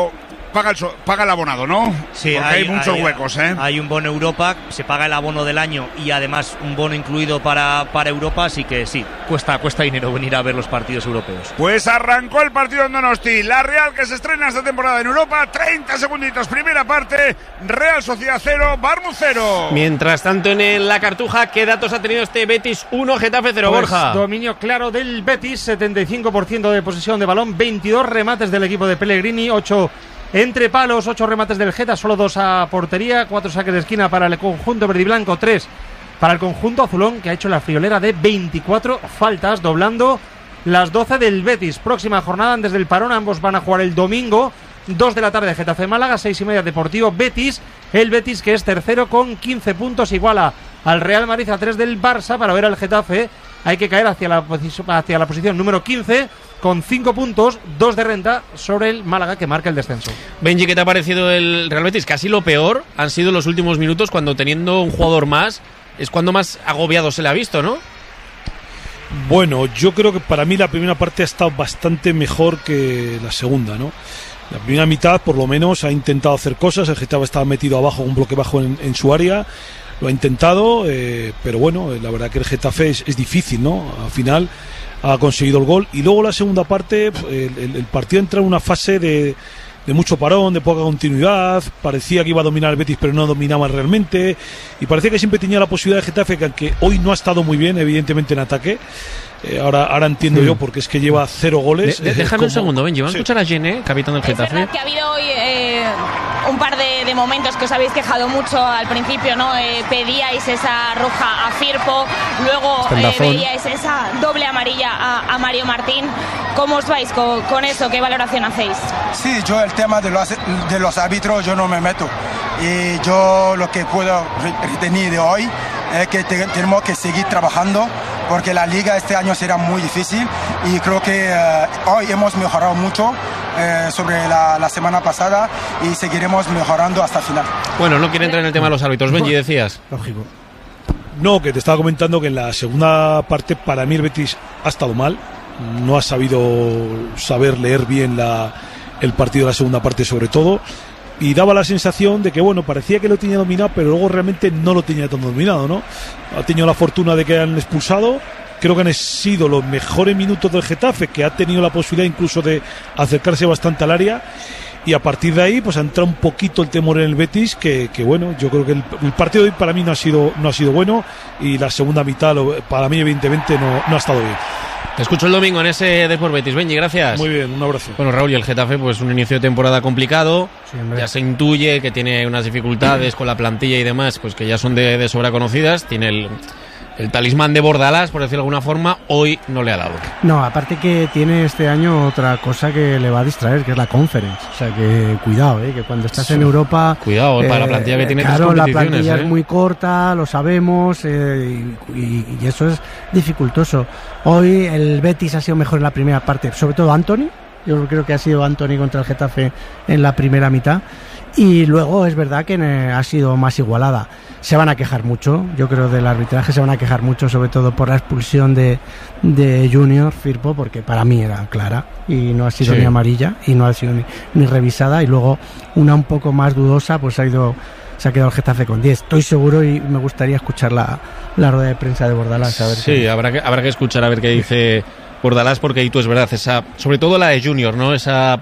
paga el, so, paga el abonado, ¿no? Sí, porque hay, hay muchos hay, huecos, ¿eh? Hay un bono Europa, se paga el abono del año y además un bono incluido para, para Europa, así que sí, cuesta, cuesta dinero venir a ver los partidos europeos. Pues arrancó el partido en Donosti, la Real que se estrena esta temporada en Europa, treinta segunditos, primera parte, Real Sociedad cero, Bournemouth cero. Mientras tanto en la Cartuja, ¿qué datos ha tenido este Betis uno, Getafe cero, pues Borja? Dominio claro del Betis, setenta y cinco por ciento de posesión de balón, veintidós remates del equipo de Pellegrini, ocho entre palos, ocho remates del Geta, solo dos a portería, cuatro saques de esquina para el conjunto verdiblanco, tres para el conjunto azulón, que ha hecho la friolera de veinticuatro faltas, doblando las doce del Betis. Próxima jornada antes del parón, ambos van a jugar el domingo, dos de la tarde Getafe Málaga, seis y media Deportivo Betis, el Betis que es tercero con quince puntos, iguala al Real Madrid a tres del Barça. Para ver al Getafe hay que caer hacia la, hacia la posición número quince con cinco puntos, dos de renta sobre el Málaga que marca el descenso. Benji, ¿qué te ha parecido el Real Betis? Casi lo peor han sido los últimos minutos, cuando teniendo un jugador más es cuando más agobiado se le ha visto, ¿no? Bueno, yo creo que para mí la primera parte ha estado bastante mejor que la segunda, ¿no? La primera mitad por lo menos ha intentado hacer cosas, el Getafe estaba metido abajo, un bloque bajo en, en su área, lo ha intentado, eh, pero bueno, la verdad que el Getafe es, es difícil, ¿no? Al final ha conseguido el gol y luego la segunda parte, el, el, el partido entra en una fase de, de mucho parón, de poca continuidad, parecía que iba a dominar el Betis pero no dominaba realmente y parecía que siempre tenía la posibilidad de Getafe, que aunque hoy no ha estado muy bien evidentemente en ataque, Eh, ahora, ahora entiendo sí. yo porque es que lleva cero goles. De, de, déjame como... un segundo, Benji, vamos sí. a escuchar a Gene, capitán del Getafe. Es verdad que ha habido hoy eh, un par de, de momentos que os habéis quejado mucho al principio, ¿no? Eh, pedíais esa roja a Firpo, luego eh, veíais esa doble amarilla a, a Mario Martín. ¿Cómo os vais con, con eso? ¿Qué valoración hacéis? Sí, yo el tema de los, de los árbitros yo no me meto. Y yo lo que puedo retener de hoy es que te, tenemos que seguir trabajando, porque la liga este año será muy difícil y creo que eh, hoy hemos mejorado mucho eh, sobre la, la semana pasada y seguiremos mejorando hasta el final. Bueno, no quiere entrar en el tema de los árbitros. Benji, decías. Lógico. No, que te estaba comentando que en la segunda parte para mí el Betis ha estado mal, no ha sabido saber leer bien la, el partido de la segunda parte sobre todo. Y daba la sensación de que, bueno, parecía que lo tenía dominado, pero luego realmente no lo tenía tan dominado, ¿no? Ha tenido la fortuna de que han expulsado. Creo que han sido los mejores minutos del Getafe, que ha tenido la posibilidad incluso de acercarse bastante al área. Y a partir de ahí, pues ha entrado un poquito el temor en el Betis, que, que bueno, yo creo que el, el partido de hoy para mí no ha sido, no ha sido bueno. Y la segunda mitad, lo, para mí, evidentemente, no, no ha estado bien. Te escucho el domingo en ese Depor Betis. Benji, gracias. Muy bien, un abrazo. Bueno, Raúl, y el Getafe, pues un inicio de temporada complicado. Sí, ya se intuye que tiene unas dificultades con la plantilla y demás, pues que ya son de, de sobra conocidas. Tiene el, el talismán de Bordalás, por decirlo de alguna forma, hoy no le ha dado. No, aparte que tiene este año otra cosa que le va a distraer, que es la Conference. O sea, que cuidado, ¿eh? Que cuando estás sí. en Europa... Cuidado, eh, para la plantilla que tiene claro, tres la plantilla ¿eh? es muy corta, lo sabemos, eh, y, y eso es dificultoso. Hoy el Betis ha sido mejor en la primera parte, sobre todo Antony. Yo creo que ha sido Antony contra el Getafe en la primera mitad. Y luego es verdad que ha sido más igualada. Se van a quejar mucho, yo creo, del arbitraje, se van a quejar mucho, sobre todo por la expulsión de, de Junior Firpo, porque para mí era clara y no ha sido sí. ni amarilla y no ha sido ni, ni revisada. Y luego una un poco más dudosa, pues ha ido, se ha quedado el Getafe con diez. Estoy seguro y me gustaría escuchar la, la rueda de prensa de Bordalás. A ver sí, qué... habrá que, habrá que escuchar a ver qué dice Bordalás, porque ahí tú es verdad, esa, sobre todo la de Junior, ¿no? Esa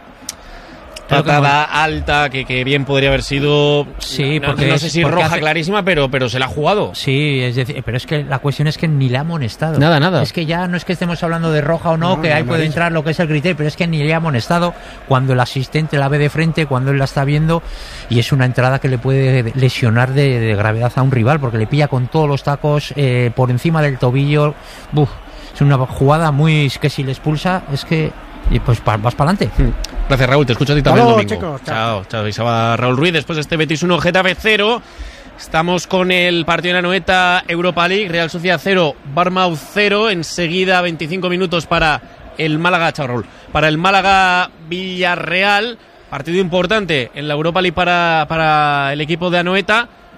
patada alta que, que bien podría haber sido, sí, no, porque no sé si roja hace... clarísima, pero pero se la ha jugado. Sí, es decir, pero es que la cuestión es que ni le ha amonestado. Nada, nada. Es que ya no es que estemos hablando de roja o no, no que ahí puede entrar lo que es el criterio, pero es que ni le ha amonestado cuando el asistente la ve de frente, cuando él la está viendo, y es una entrada que le puede lesionar de, de gravedad a un rival, porque le pilla con todos los tacos eh, por encima del tobillo. Uf, es una jugada muy que si le expulsa es que y pues vas para adelante. Gracias, Raúl, te escucho a ti también el domingo. Chicos, chao, chao. Y se va Raúl Ruiz después de este Betis uno, Getafe cero. Estamos con el partido de la Anoeta, Europa League, Real Sociedad cero, Bournemouth cero. Enseguida veinticinco minutos para el Málaga, chao Raúl, para el Málaga Villarreal. Partido importante en la Europa League para, para el equipo de Anoeta.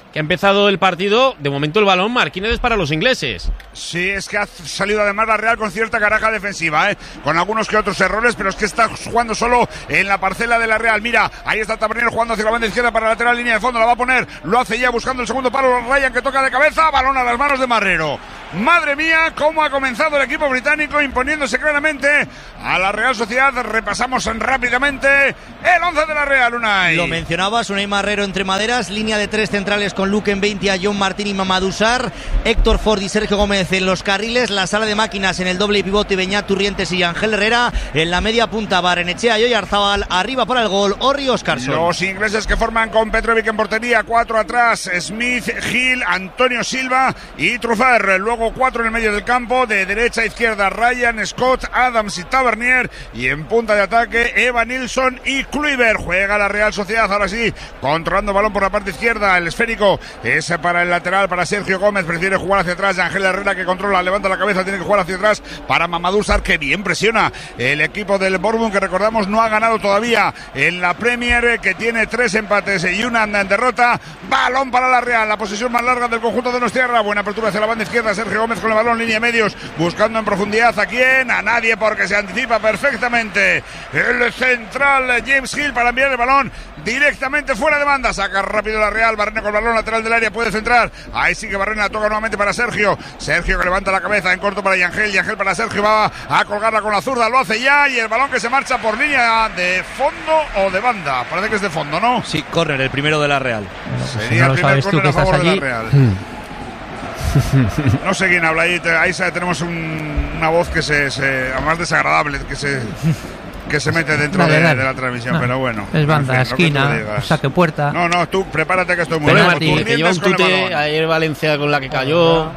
que ha empezado el partido, de momento el balón Marquínez es para los ingleses. Sí, es que ha salido además la Real con cierta caraja defensiva, ¿eh? Con algunos que otros errores, pero es que está jugando solo en la parcela de la Real. Mira, ahí está Tavernier jugando hacia la banda izquierda para la lateral, línea de fondo, la va a poner, lo hace ya buscando el segundo palo, Ryan que toca de cabeza, balón a las manos de Marrero. Madre mía, cómo ha comenzado el equipo británico imponiéndose claramente a la Real Sociedad. Repasamos rápidamente el once de la Real, Unai. Lo mencionabas, Unai Marrero entre maderas, línea de tres centrales con Luke en veinte, a John Martín y Mamadou Sarr, Héctor Ford y Sergio Gómez en los carriles, la sala de máquinas en el doble pivote, Beñat Turrientes y Ángel Herrera, en la media punta Barrenechea y Oyarzabal, arriba para el gol Orri Óscarson. Los ingleses que forman con Petrovic en portería, cuatro atrás, Smith, Gil, Antonio Silva y Truffert. Luego cuatro en el medio del campo, de derecha a izquierda Ryan, Scott, Adams y Tavernier, y en punta de ataque Eva Nilsson y Kluivert. Juega la Real Sociedad, ahora sí, controlando balón por la parte izquierda, el esférico es para el lateral, para Sergio Gómez, prefiere jugar hacia atrás, Ángel Herrera que controla, levanta la cabeza, tiene que jugar hacia atrás para Mamadou Sarr, que bien presiona el equipo del Bournemouth, que recordamos no ha ganado todavía en la Premier, que tiene tres empates y una derrota. Balón para la Real, la posesión más larga del conjunto de Nostierra, buena apertura hacia la banda izquierda, Sergio Gómez con el balón, línea de medios, buscando en profundidad a quién, a nadie, porque se anticipa perfectamente el central James Hill para enviar el balón directamente fuera de banda, saca rápido la Real, Barrena con el balón lateral del área, puede centrar, ahí sí que Barrena toca nuevamente para Sergio, Sergio que levanta la cabeza en corto para Yangel, Yangel para Sergio, va a colgarla con la zurda, lo hace ya, y el balón que se marcha por línea de fondo o de banda, parece que es de fondo, ¿no? Sí, córner, el primero de la Real. Sería el primer córner a favor de la Real. No sé quién habla ahí, ahí tenemos un, una voz que se, se más desagradable, que se que se mete dentro dale, de, dale. de la transmisión, no, pero bueno. Es banda, en fin, esquina, saque puerta. No, no, tú prepárate que estoy muy lejos. Martí, que lleva un tute ayer Valencia con la que cayó.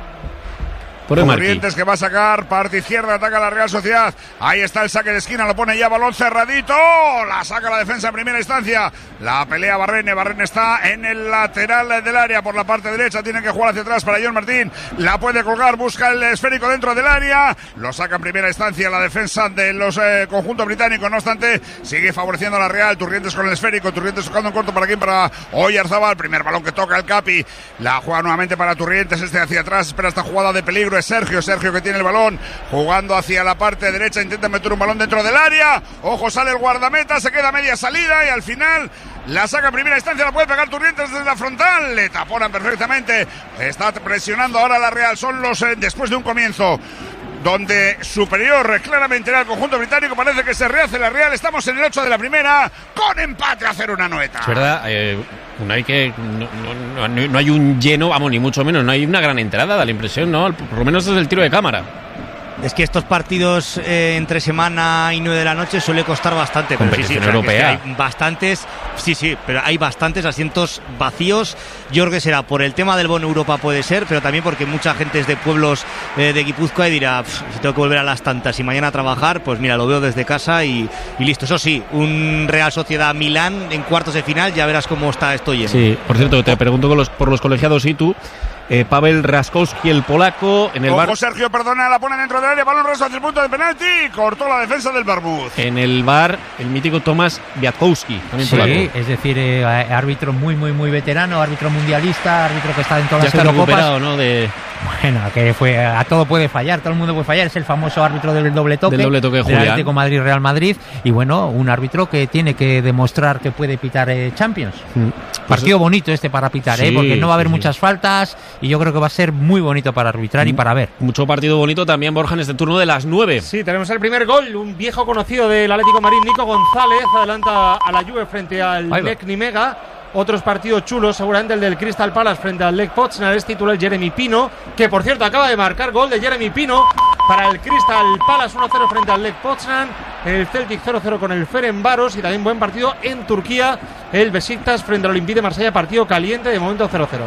Corrientes que va a sacar, parte izquierda, ataca la Real Sociedad, ahí está el saque de esquina, lo pone ya, balón cerradito, la saca la defensa en primera instancia, la pelea Barrene, Barrene está en el lateral del área, por la parte derecha, tiene que jugar hacia atrás para John Martín, la puede colgar, busca el esférico dentro del área, lo saca en primera instancia la defensa de los eh, conjuntos británicos, no obstante, sigue favoreciendo a la Real, Turrientes con el esférico, Turrientes tocando en corto para quién, para Oyarzabal, primer balón que toca el Capi, la juega nuevamente para Turrientes, este hacia atrás, espera esta jugada de peligro, es Sergio, Sergio que tiene el balón, jugando hacia la parte derecha, intenta meter un balón dentro del área, ojo, sale el guardameta, se queda media salida y al final la saca en primera instancia, la puede pegar Turrientes desde la frontal, le taponan perfectamente, está presionando ahora la Real, son los, eh, después de un comienzo donde superior claramente era el conjunto británico, parece que se rehace la Real, estamos en el ocho de la primera, con empate a cero una noeta. Es verdad, eh, no hay que no, no, no hay un lleno, vamos, ni mucho menos, no hay una gran entrada, da la impresión, ¿no? Por lo menos desde el tiro de cámara. Es que estos partidos eh, entre semana y nueve de la noche suele costar bastante. Competición pero sí, sí, o sea, europea. Es que hay bastantes, sí, sí, pero hay bastantes asientos vacíos. Yo creo que será por el tema del bono Europa, puede ser, pero también porque mucha gente es de pueblos eh, de Guipúzcoa y dirá, si tengo que volver a las tantas y mañana a trabajar, pues mira, lo veo desde casa y, y listo. Eso sí, un Real Sociedad Milán en cuartos de final, ya verás cómo está esto lleno. Sí, por cierto, te pregunto por los, por los colegiados y tú. Eh, Pavel Raskowski, el polaco, en el Ojo, bar. Sergio, perdona, la pone dentro del área, balón resto hacia el punto de penalti, cortó la defensa del Barbuz. En el bar, el mítico Tomasz Wiatkowski, también sí, polaco. es decir, eh, árbitro muy, muy, muy veterano, árbitro mundialista, árbitro que está en todas ya las está Eurocopas. recuperado, ¿no? De... Bueno, que fue a todo puede fallar, todo el mundo puede fallar, es el famoso árbitro del doble toque, del doble toque de del Julián. Atlético Madrid-Real Madrid, y bueno, un árbitro que tiene que demostrar que puede pitar eh, Champions. Mm. Pues partido bonito este para pitar, sí, eh, porque no va a haber sí, muchas sí. faltas, y yo creo que va a ser muy bonito para arbitrar mm. y para ver. Mucho partido bonito también, Borja, en este turno de las nueve. Sí, tenemos el primer gol, un viejo conocido del Atlético Madrid, Nico González, adelanta a la Juve frente al Lech Nimega. Otros partidos chulos, seguramente el del Crystal Palace frente al Lech Poznan, es titular Jeremy Pino, que por cierto acaba de marcar gol de Jeremy Pino para el Crystal Palace, uno cero frente al Lech Poznan, el Celtic cero cero con el Ferencváros, y también buen partido en Turquía, el Besiktas frente al Olympique de Marsella, partido caliente, de momento cero cero.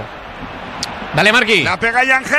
Dale, Marqui. La pega Yangel,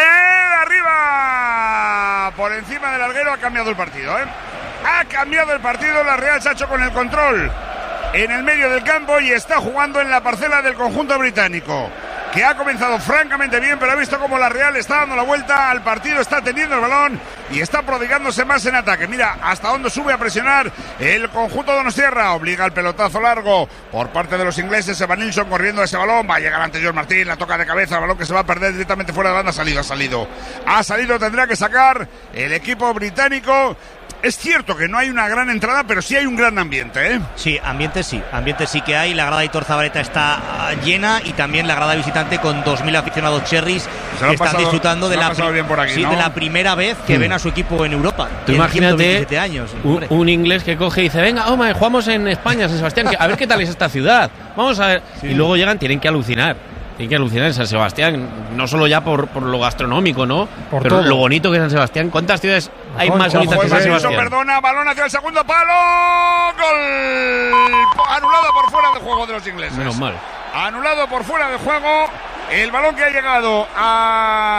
arriba, por encima del larguero, ha cambiado el partido, ¿eh? Ha cambiado el partido, la Real se ha hecho con el control en el medio del campo y está jugando en la parcela del conjunto británico, que ha comenzado francamente bien, pero ha visto cómo la Real está dando la vuelta al partido, está teniendo el balón y está prodigándose más en ataque. Mira hasta dónde sube a presionar el conjunto de Donostiarra. Obliga el pelotazo largo por parte de los ingleses. Evan Nilsson corriendo ese balón, va a llegar ante George Martín, la toca de cabeza, el balón que se va a perder directamente fuera de la banda. Ha salido, ha salido ha salido, tendrá que sacar el equipo británico. Es cierto que no hay una gran entrada, pero sí hay un gran ambiente, ¿eh? Sí, ambiente sí, ambiente sí que hay. La grada de Aitor Zabaleta está llena y también la grada visitante con dos mil aficionados cherries que están pasado, disfrutando de la, bien por aquí, sí, ¿no? de la primera vez que mm. ven a su equipo en Europa. Tú en imagínate ciento veintisiete años, un, un inglés que coge y dice, venga, hombre, jugamos en España, San Sebastián, que, a ver qué tal es esta ciudad. Vamos a ver. Sí. Y luego llegan, tienen que alucinar. Tienen que alucinar en San Sebastián, no solo ya por, por lo gastronómico, ¿no? Por pero todo. Lo bonito que es San Sebastián. ¿Cuántas ciudades hay más bonitas que San Sebastián? Perdona, balón hacia el segundo palo. ¡Gol! Anulado por fuera del juego de los ingleses. Menos mal. Anulado por fuera del juego. El balón que ha llegado a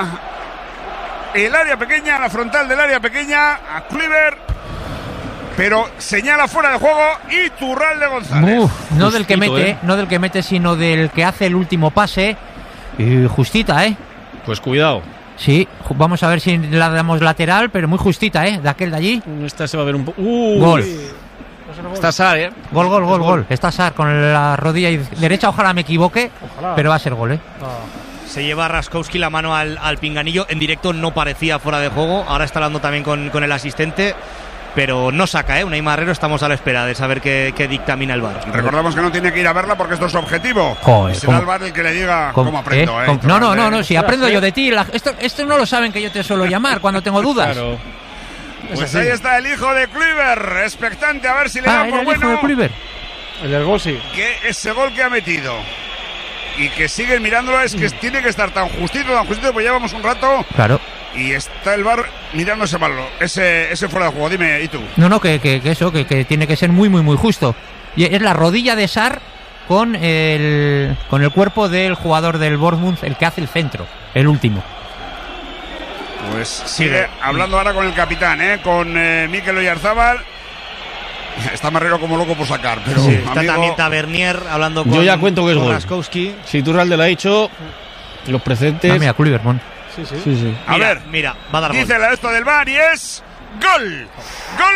el área pequeña, a la frontal del área pequeña, a Kluivert. Pero señala fuera de juego Iturralde González. Uf, no del que mete, ¿eh? no del que mete, sino del que hace el último pase. Y justita, ¿eh? Pues cuidado. Sí, vamos a ver si la damos lateral, pero muy justita, ¿eh? De aquel de allí. Esta se va a ver un poco. Uh, gol. Está Sar, ¿eh? Gol, gol, gol, gol. Está Sar con la rodilla derecha. Ojalá me equivoque, ojalá. Pero va a ser gol, ¿eh? No. Se lleva Raskowski la mano al, al pinganillo. En directo no parecía fuera de juego. Ahora está hablando también con, con el asistente. Pero no saca, ¿eh? Unai Marrero, estamos a la espera de saber qué, qué dictamina el V A R. Recordamos que no tiene que ir a verla porque esto es objetivo. Joder, y será el V A R el que le diga cómo, cómo aprendo, ¿eh? ¿eh? No, no, no, no, si aprendo yo de ti. La, esto, esto no lo saben que yo te suelo llamar cuando tengo dudas. Claro. Pues ahí está el hijo de Kluivert, expectante a ver si le ah, da por el bueno. Hijo de Kluivert. El del gol, sí. Que ese gol que ha metido y que siguen mirándolo es que tiene que estar tan justito, tan justito, pues llevamos un rato. Claro. Y está el V A R mirando ese balón, ese, ese fuera de juego. Dime, ¿y tú? No, no, que, que, que eso, que, que tiene que ser muy, muy, muy justo. Y es la rodilla de Sar con el, con el cuerpo del jugador del Bournemouth, el que hace el centro, el último. Pues sigue hablando ahora con el capitán, ¿eh? Con eh, Mikel Oyarzábal. Está Marrero como loco por sacar, pero sí, está amigo... también Tavernier hablando con Yo ya cuento que es gol. Raskowski. Si Iturralde lo ha dicho, los precedentes... Ah, mira, Kluivert, bon. Sí, sí. sí, sí. A mira, ver, mira, va a dar dice gol. la esto del V A R y es gol. Gol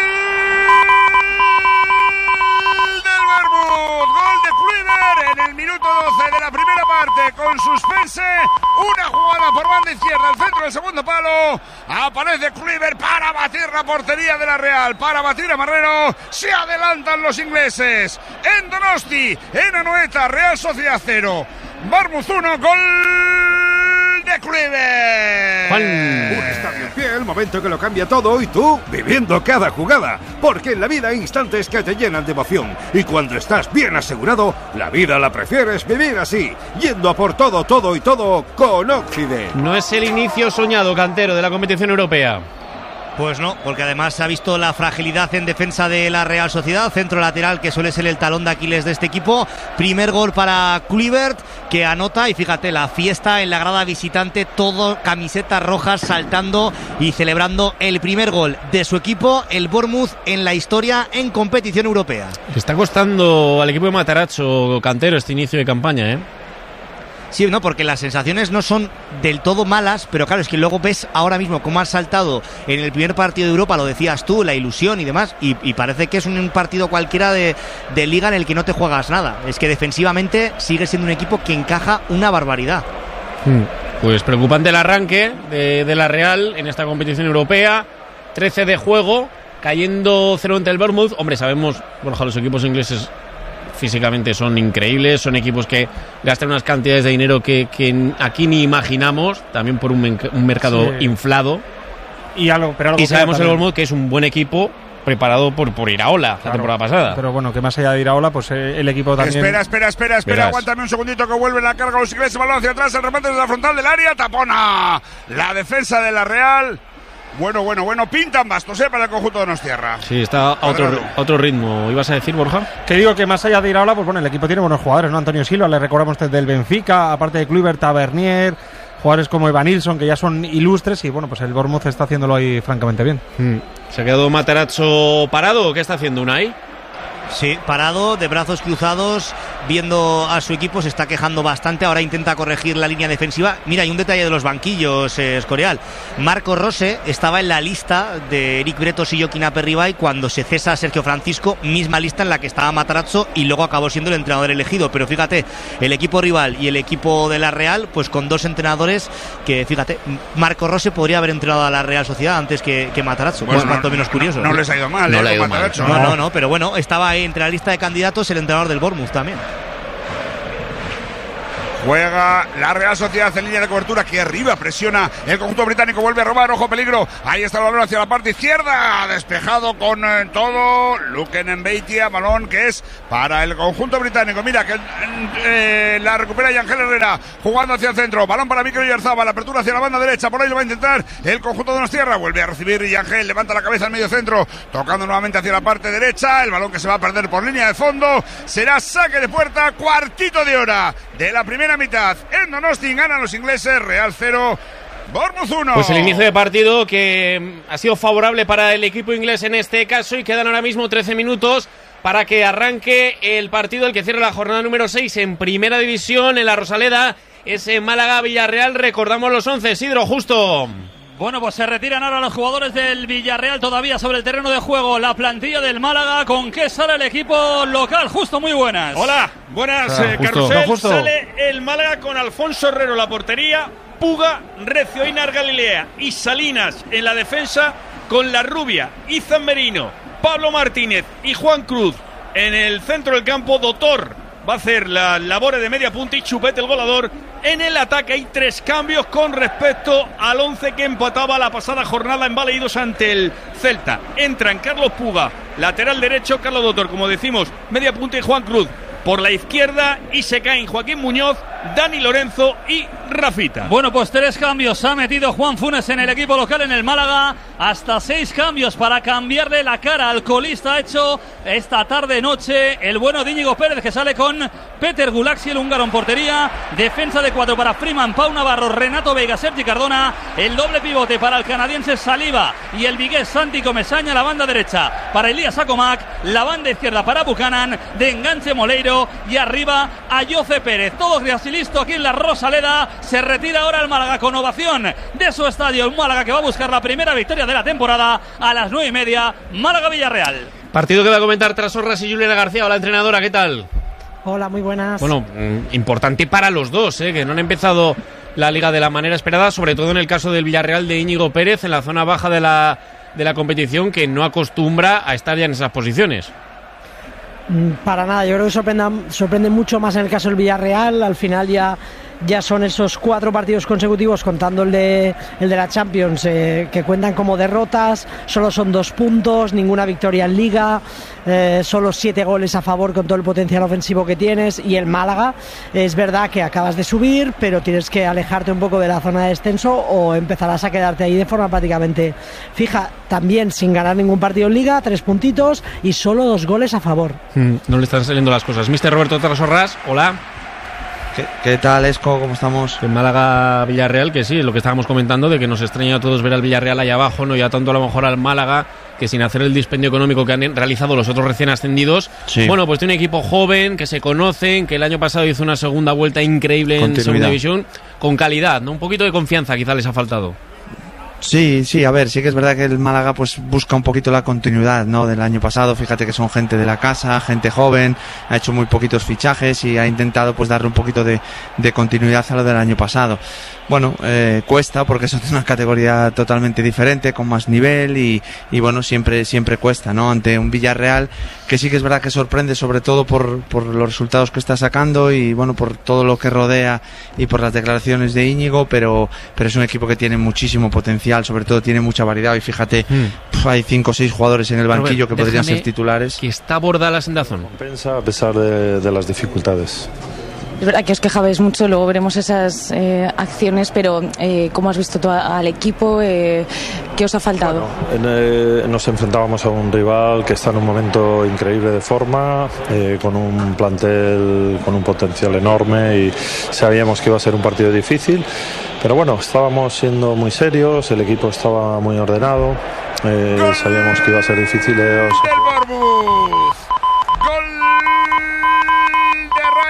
del Bournemouth. Gol de Kluivert en el minuto doce de la primera parte con suspense. Una jugada por banda izquierda al centro del segundo palo. Aparece Kluivert para batir la portería de la Real, para batir a Marrero. Se adelantan los ingleses. En Donosti, en Anoeta, Real Sociedad cero. Bournemouth uno, gol de Kluivert. Un estadio en pie, el momento que lo cambia todo y tú viviendo cada jugada. Porque en la vida hay instantes que te llenan de emoción. Y cuando estás bien asegurado, la vida la prefieres vivir así. Yendo a por todo, todo y todo con Occident. No es el inicio soñado, Cantero, de la competición europea. Pues no, porque además se ha visto la fragilidad en defensa de la Real Sociedad, centro lateral que suele ser el talón de Aquiles de este equipo. Primer gol para Kluivert, que anota, y fíjate, la fiesta en la grada visitante, todo camisetas rojas, saltando y celebrando el primer gol de su equipo, el Bournemouth, en la historia en competición europea. Le está costando al equipo de Matarazzo, Cantero, este inicio de campaña, ¿eh? Sí, no, porque las sensaciones no son del todo malas, pero claro, es que luego ves ahora mismo cómo has saltado en el primer partido de Europa, lo decías tú, la ilusión y demás, y, y parece que es un partido cualquiera de, de liga en el que no te juegas nada. Es que defensivamente sigue siendo un equipo que encaja una barbaridad. Pues preocupante el arranque de, de la Real en esta competición europea. trece de juego, cayendo cero ante el Bournemouth. Hombre, sabemos, Borja, los equipos ingleses físicamente son increíbles, son equipos que gastan unas cantidades de dinero que, que aquí ni imaginamos, también por un, un mercado sí. inflado. Y, algo, pero algo y sabemos el Bournemouth que es un buen equipo preparado por, por Iraola, claro, la temporada pasada. Pero bueno, que más allá de Iraola, pues eh, el equipo también... Espera, espera, espera, espera, Verás. Aguántame un segundito que vuelve la carga los ingleses, balón hacia atrás, el remate desde la frontal del área, tapona la defensa de la Real. Bueno, bueno, bueno, pintan bastos, ¿eh? Para el conjunto de Donostiarra. Sí, está a otro, a otro ritmo. ¿Ibas a decir, Borja? Que digo que más allá de Iraola, pues bueno, el equipo tiene buenos jugadores, ¿no? Antonio Silva, le recordamos desde el Benfica, aparte de Kluivert, Tavernier, jugadores como Evan Nilsson, que ya son ilustres, y bueno, pues el Bournemouth está haciéndolo ahí francamente bien. Mm. ¿Se ha quedado Matarazzo parado o qué está haciendo Unai? Sí, parado, de brazos cruzados, viendo a su equipo, se está quejando bastante. Ahora intenta corregir la línea defensiva. Mira, hay un detalle de los banquillos, eh, Escorial. Marco Rose estaba en la lista de Eric Bretos y Joaquín Aperribay cuando se cesa a Sergio Francisco, misma lista en la que estaba Matarazzo y luego acabó siendo el entrenador elegido. Pero fíjate, el equipo rival y el equipo de la Real, pues con dos entrenadores que, fíjate, Marco Rose podría haber entrenado a la Real Sociedad antes que, que Matarazzo. Bueno, pues no, cuanto menos curioso. No, no les ha ido mal, no eh, le ha ido mal. No, no, no, pero bueno, estaba ahí entre la lista de candidatos el entrenador del Bournemouth también. Juega la Real Sociedad en línea de cobertura, que arriba presiona el conjunto británico, vuelve a robar, ojo peligro, ahí está el balón hacia la parte izquierda, despejado con eh, todo, Luken Mbeitia, balón que es para el conjunto británico. Mira que eh, la recupera Yangel Herrera, jugando hacia el centro, balón para Mikel Oyarzabal, la apertura hacia la banda derecha, por ahí lo va a intentar el conjunto de Donostierra, vuelve a recibir Yangel, levanta la cabeza al medio centro, tocando nuevamente hacia la parte derecha, el balón que se va a perder por línea de fondo, será saque de puerta, cuartito de hora de la primera mitad. En Donosti ganan los ingleses, Real cero, Bournemouth uno. Pues el inicio de partido que ha sido favorable para el equipo inglés en este caso, y quedan ahora mismo trece minutos para que arranque el partido, el que cierra la jornada número seis en Primera División en la Rosaleda. Ese Málaga-Villarreal, recordamos los once, Isidro, justo. Bueno, pues se retiran ahora los jugadores del Villarreal todavía sobre el terreno de juego. La plantilla del Málaga, ¿con qué sale el equipo local? Justo, muy buenas. Hola, buenas, ah, eh, justo, Carrusel. no, justo. Sale el Málaga con Alfonso Herrero en la portería, Puga, Recio, Einar Galilea y Salinas en la defensa, con La Rubia, Izan Merino, Pablo Martínez y Juan Cruz en el centro del campo. Dotor va a hacer las labores de media punta y Chupete el goleador. En el ataque hay tres cambios con respecto al once que empataba la pasada jornada en Baleidos ante el Celta. Entran Carlos Puga, lateral derecho, Carlos Dotor, como decimos, media punta, y Juan Cruz por la izquierda, y se caen Joaquín Muñoz, Dani Lorenzo y Rafita. Bueno, pues tres cambios ha metido Juan Funes en el equipo local en el Málaga, hasta seis cambios para cambiarle la cara al colista. Ha hecho esta tarde-noche el bueno de Íñigo Pérez, que sale con Peter Gulaxi, el húngaro, en portería, defensa de cuatro para Freeman, Pau Navarro, Renato Veiga, Sergi Cardona, el doble pivote para el canadiense Saliba y el vigués Santi Comesaña, la banda derecha para Elías Acomac, la banda izquierda para Buchanan, de enganche Moleiro, y arriba a Jose Pérez. Todo casi listo aquí en la Rosaleda. Se retira ahora el Málaga con ovación de su estadio. El Málaga que va a buscar la primera victoria de la temporada a las nueve y media. Málaga-Villarreal. Partido que va a comentar Trasorras y Juliana García. Hola, entrenadora, ¿qué tal? Hola, muy buenas. Bueno, importante para los dos, ¿eh? Que no han empezado la liga de la manera esperada, sobre todo en el caso del Villarreal de Íñigo Pérez, en la zona baja de la, de la competición, que no acostumbra a estar ya en esas posiciones. Para nada, yo creo que sorprende, sorprende mucho más en el caso del Villarreal. Al final ya, ya son esos cuatro partidos consecutivos, contando el de, el de la Champions, eh, que cuentan como derrotas. Solo son dos puntos, ninguna victoria en Liga, eh, solo siete goles a favor con todo el potencial ofensivo que tienes. Y el Málaga, es verdad que acabas de subir, pero tienes que alejarte un poco de la zona de descenso o empezarás a quedarte ahí de forma prácticamente fija. También sin ganar ningún partido en Liga, tres puntitos y solo dos goles a favor. Mm, no le están saliendo las cosas. mister Roberto Trasorras, hola. ¿Qué, ¿Qué tal, Esco? ¿Cómo estamos? En Málaga-Villarreal, que sí, lo que estábamos comentando, de que nos extraña a todos ver al Villarreal ahí abajo, no ya tanto a lo mejor al Málaga, que sin hacer el dispendio económico que han realizado los otros recién ascendidos, sí. Bueno, pues tiene un equipo joven, que se conocen, que el año pasado hizo una segunda vuelta increíble en Segunda División, con calidad, ¿no? Un poquito de confianza quizá les ha faltado. Sí, sí, a ver, sí que es verdad que el Málaga pues busca un poquito la continuidad, ¿no? Del año pasado. Fíjate que son gente de la casa, gente joven, ha hecho muy poquitos fichajes y ha intentado pues darle un poquito de, de continuidad a lo del año pasado. Bueno, eh, cuesta porque son de una categoría totalmente diferente, con más nivel y, y bueno, siempre siempre cuesta, ¿no? Ante un Villarreal que sí que es verdad que sorprende, sobre todo por, por los resultados que está sacando y bueno, por todo lo que rodea y por las declaraciones de Íñigo, pero, pero es un equipo que tiene muchísimo potencial, sobre todo tiene mucha variedad y fíjate, hmm. pf, hay cinco o seis jugadores en el banquillo que podrían ser titulares. Que está Bordalás en Dazón. Compensa a pesar de, de las dificultades. Es verdad que os quejabais mucho, luego veremos esas eh, acciones, pero eh, ¿cómo has visto tú al equipo? Eh, ¿Qué os ha faltado? Bueno, en, eh, nos enfrentábamos a un rival que está en un momento increíble de forma, eh, con un plantel con un potencial enorme y sabíamos que iba a ser un partido difícil, pero bueno, estábamos siendo muy serios, el equipo estaba muy ordenado, eh, sabíamos que iba a ser difícil. Eh, os...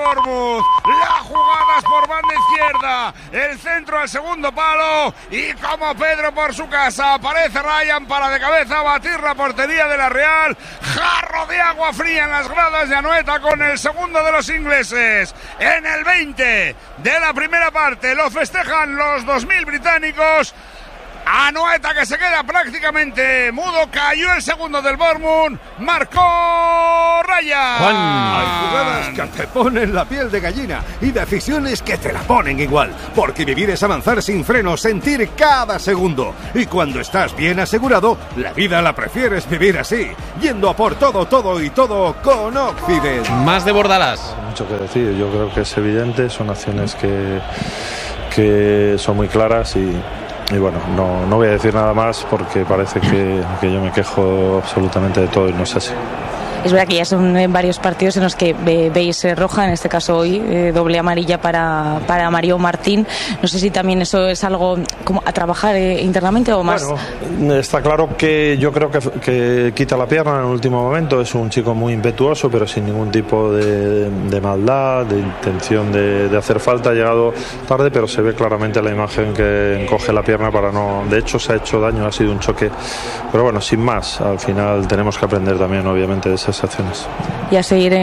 Bournemouth. La jugada es por banda izquierda, el centro al segundo palo y como Pedro por su casa aparece Ryan para de cabeza batir la portería de la Real. Jarro de agua fría en las gradas de Anoeta con el segundo de los ingleses. En el veinte de la primera parte lo festejan los dos mil británicos. Anoeta, que se queda prácticamente mudo, cayó el segundo del Bournemouth, marcó Ryan. Juan. Hay jugadas que te ponen la piel de gallina y decisiones que te la ponen igual, porque vivir es avanzar sin freno, sentir cada segundo. Y cuando estás bien asegurado, la vida la prefieres vivir así, yendo a por todo, todo y todo con Occident. Más de Bordalás. Mucho que decir, yo creo que es evidente, son acciones que, que son muy claras y Y bueno, no, no voy a decir nada más porque parece que, que yo me quejo absolutamente de todo y no es así. Es verdad que ya son varios partidos en los que ve, veis eh, roja, en este caso hoy, eh, doble amarilla para, para Mario Martín. No sé si también eso es algo como a trabajar eh, internamente o más. Bueno, está claro que yo creo que, que quita la pierna en el último momento. Es un chico muy impetuoso, pero sin ningún tipo de, de maldad, de intención de, de hacer falta. Ha llegado tarde, pero se ve claramente la imagen que encoge la pierna para no... De hecho, se ha hecho daño, ha sido un choque. Pero bueno, sin más, al final tenemos que aprender también, obviamente, de esas acciones. Y a seguir en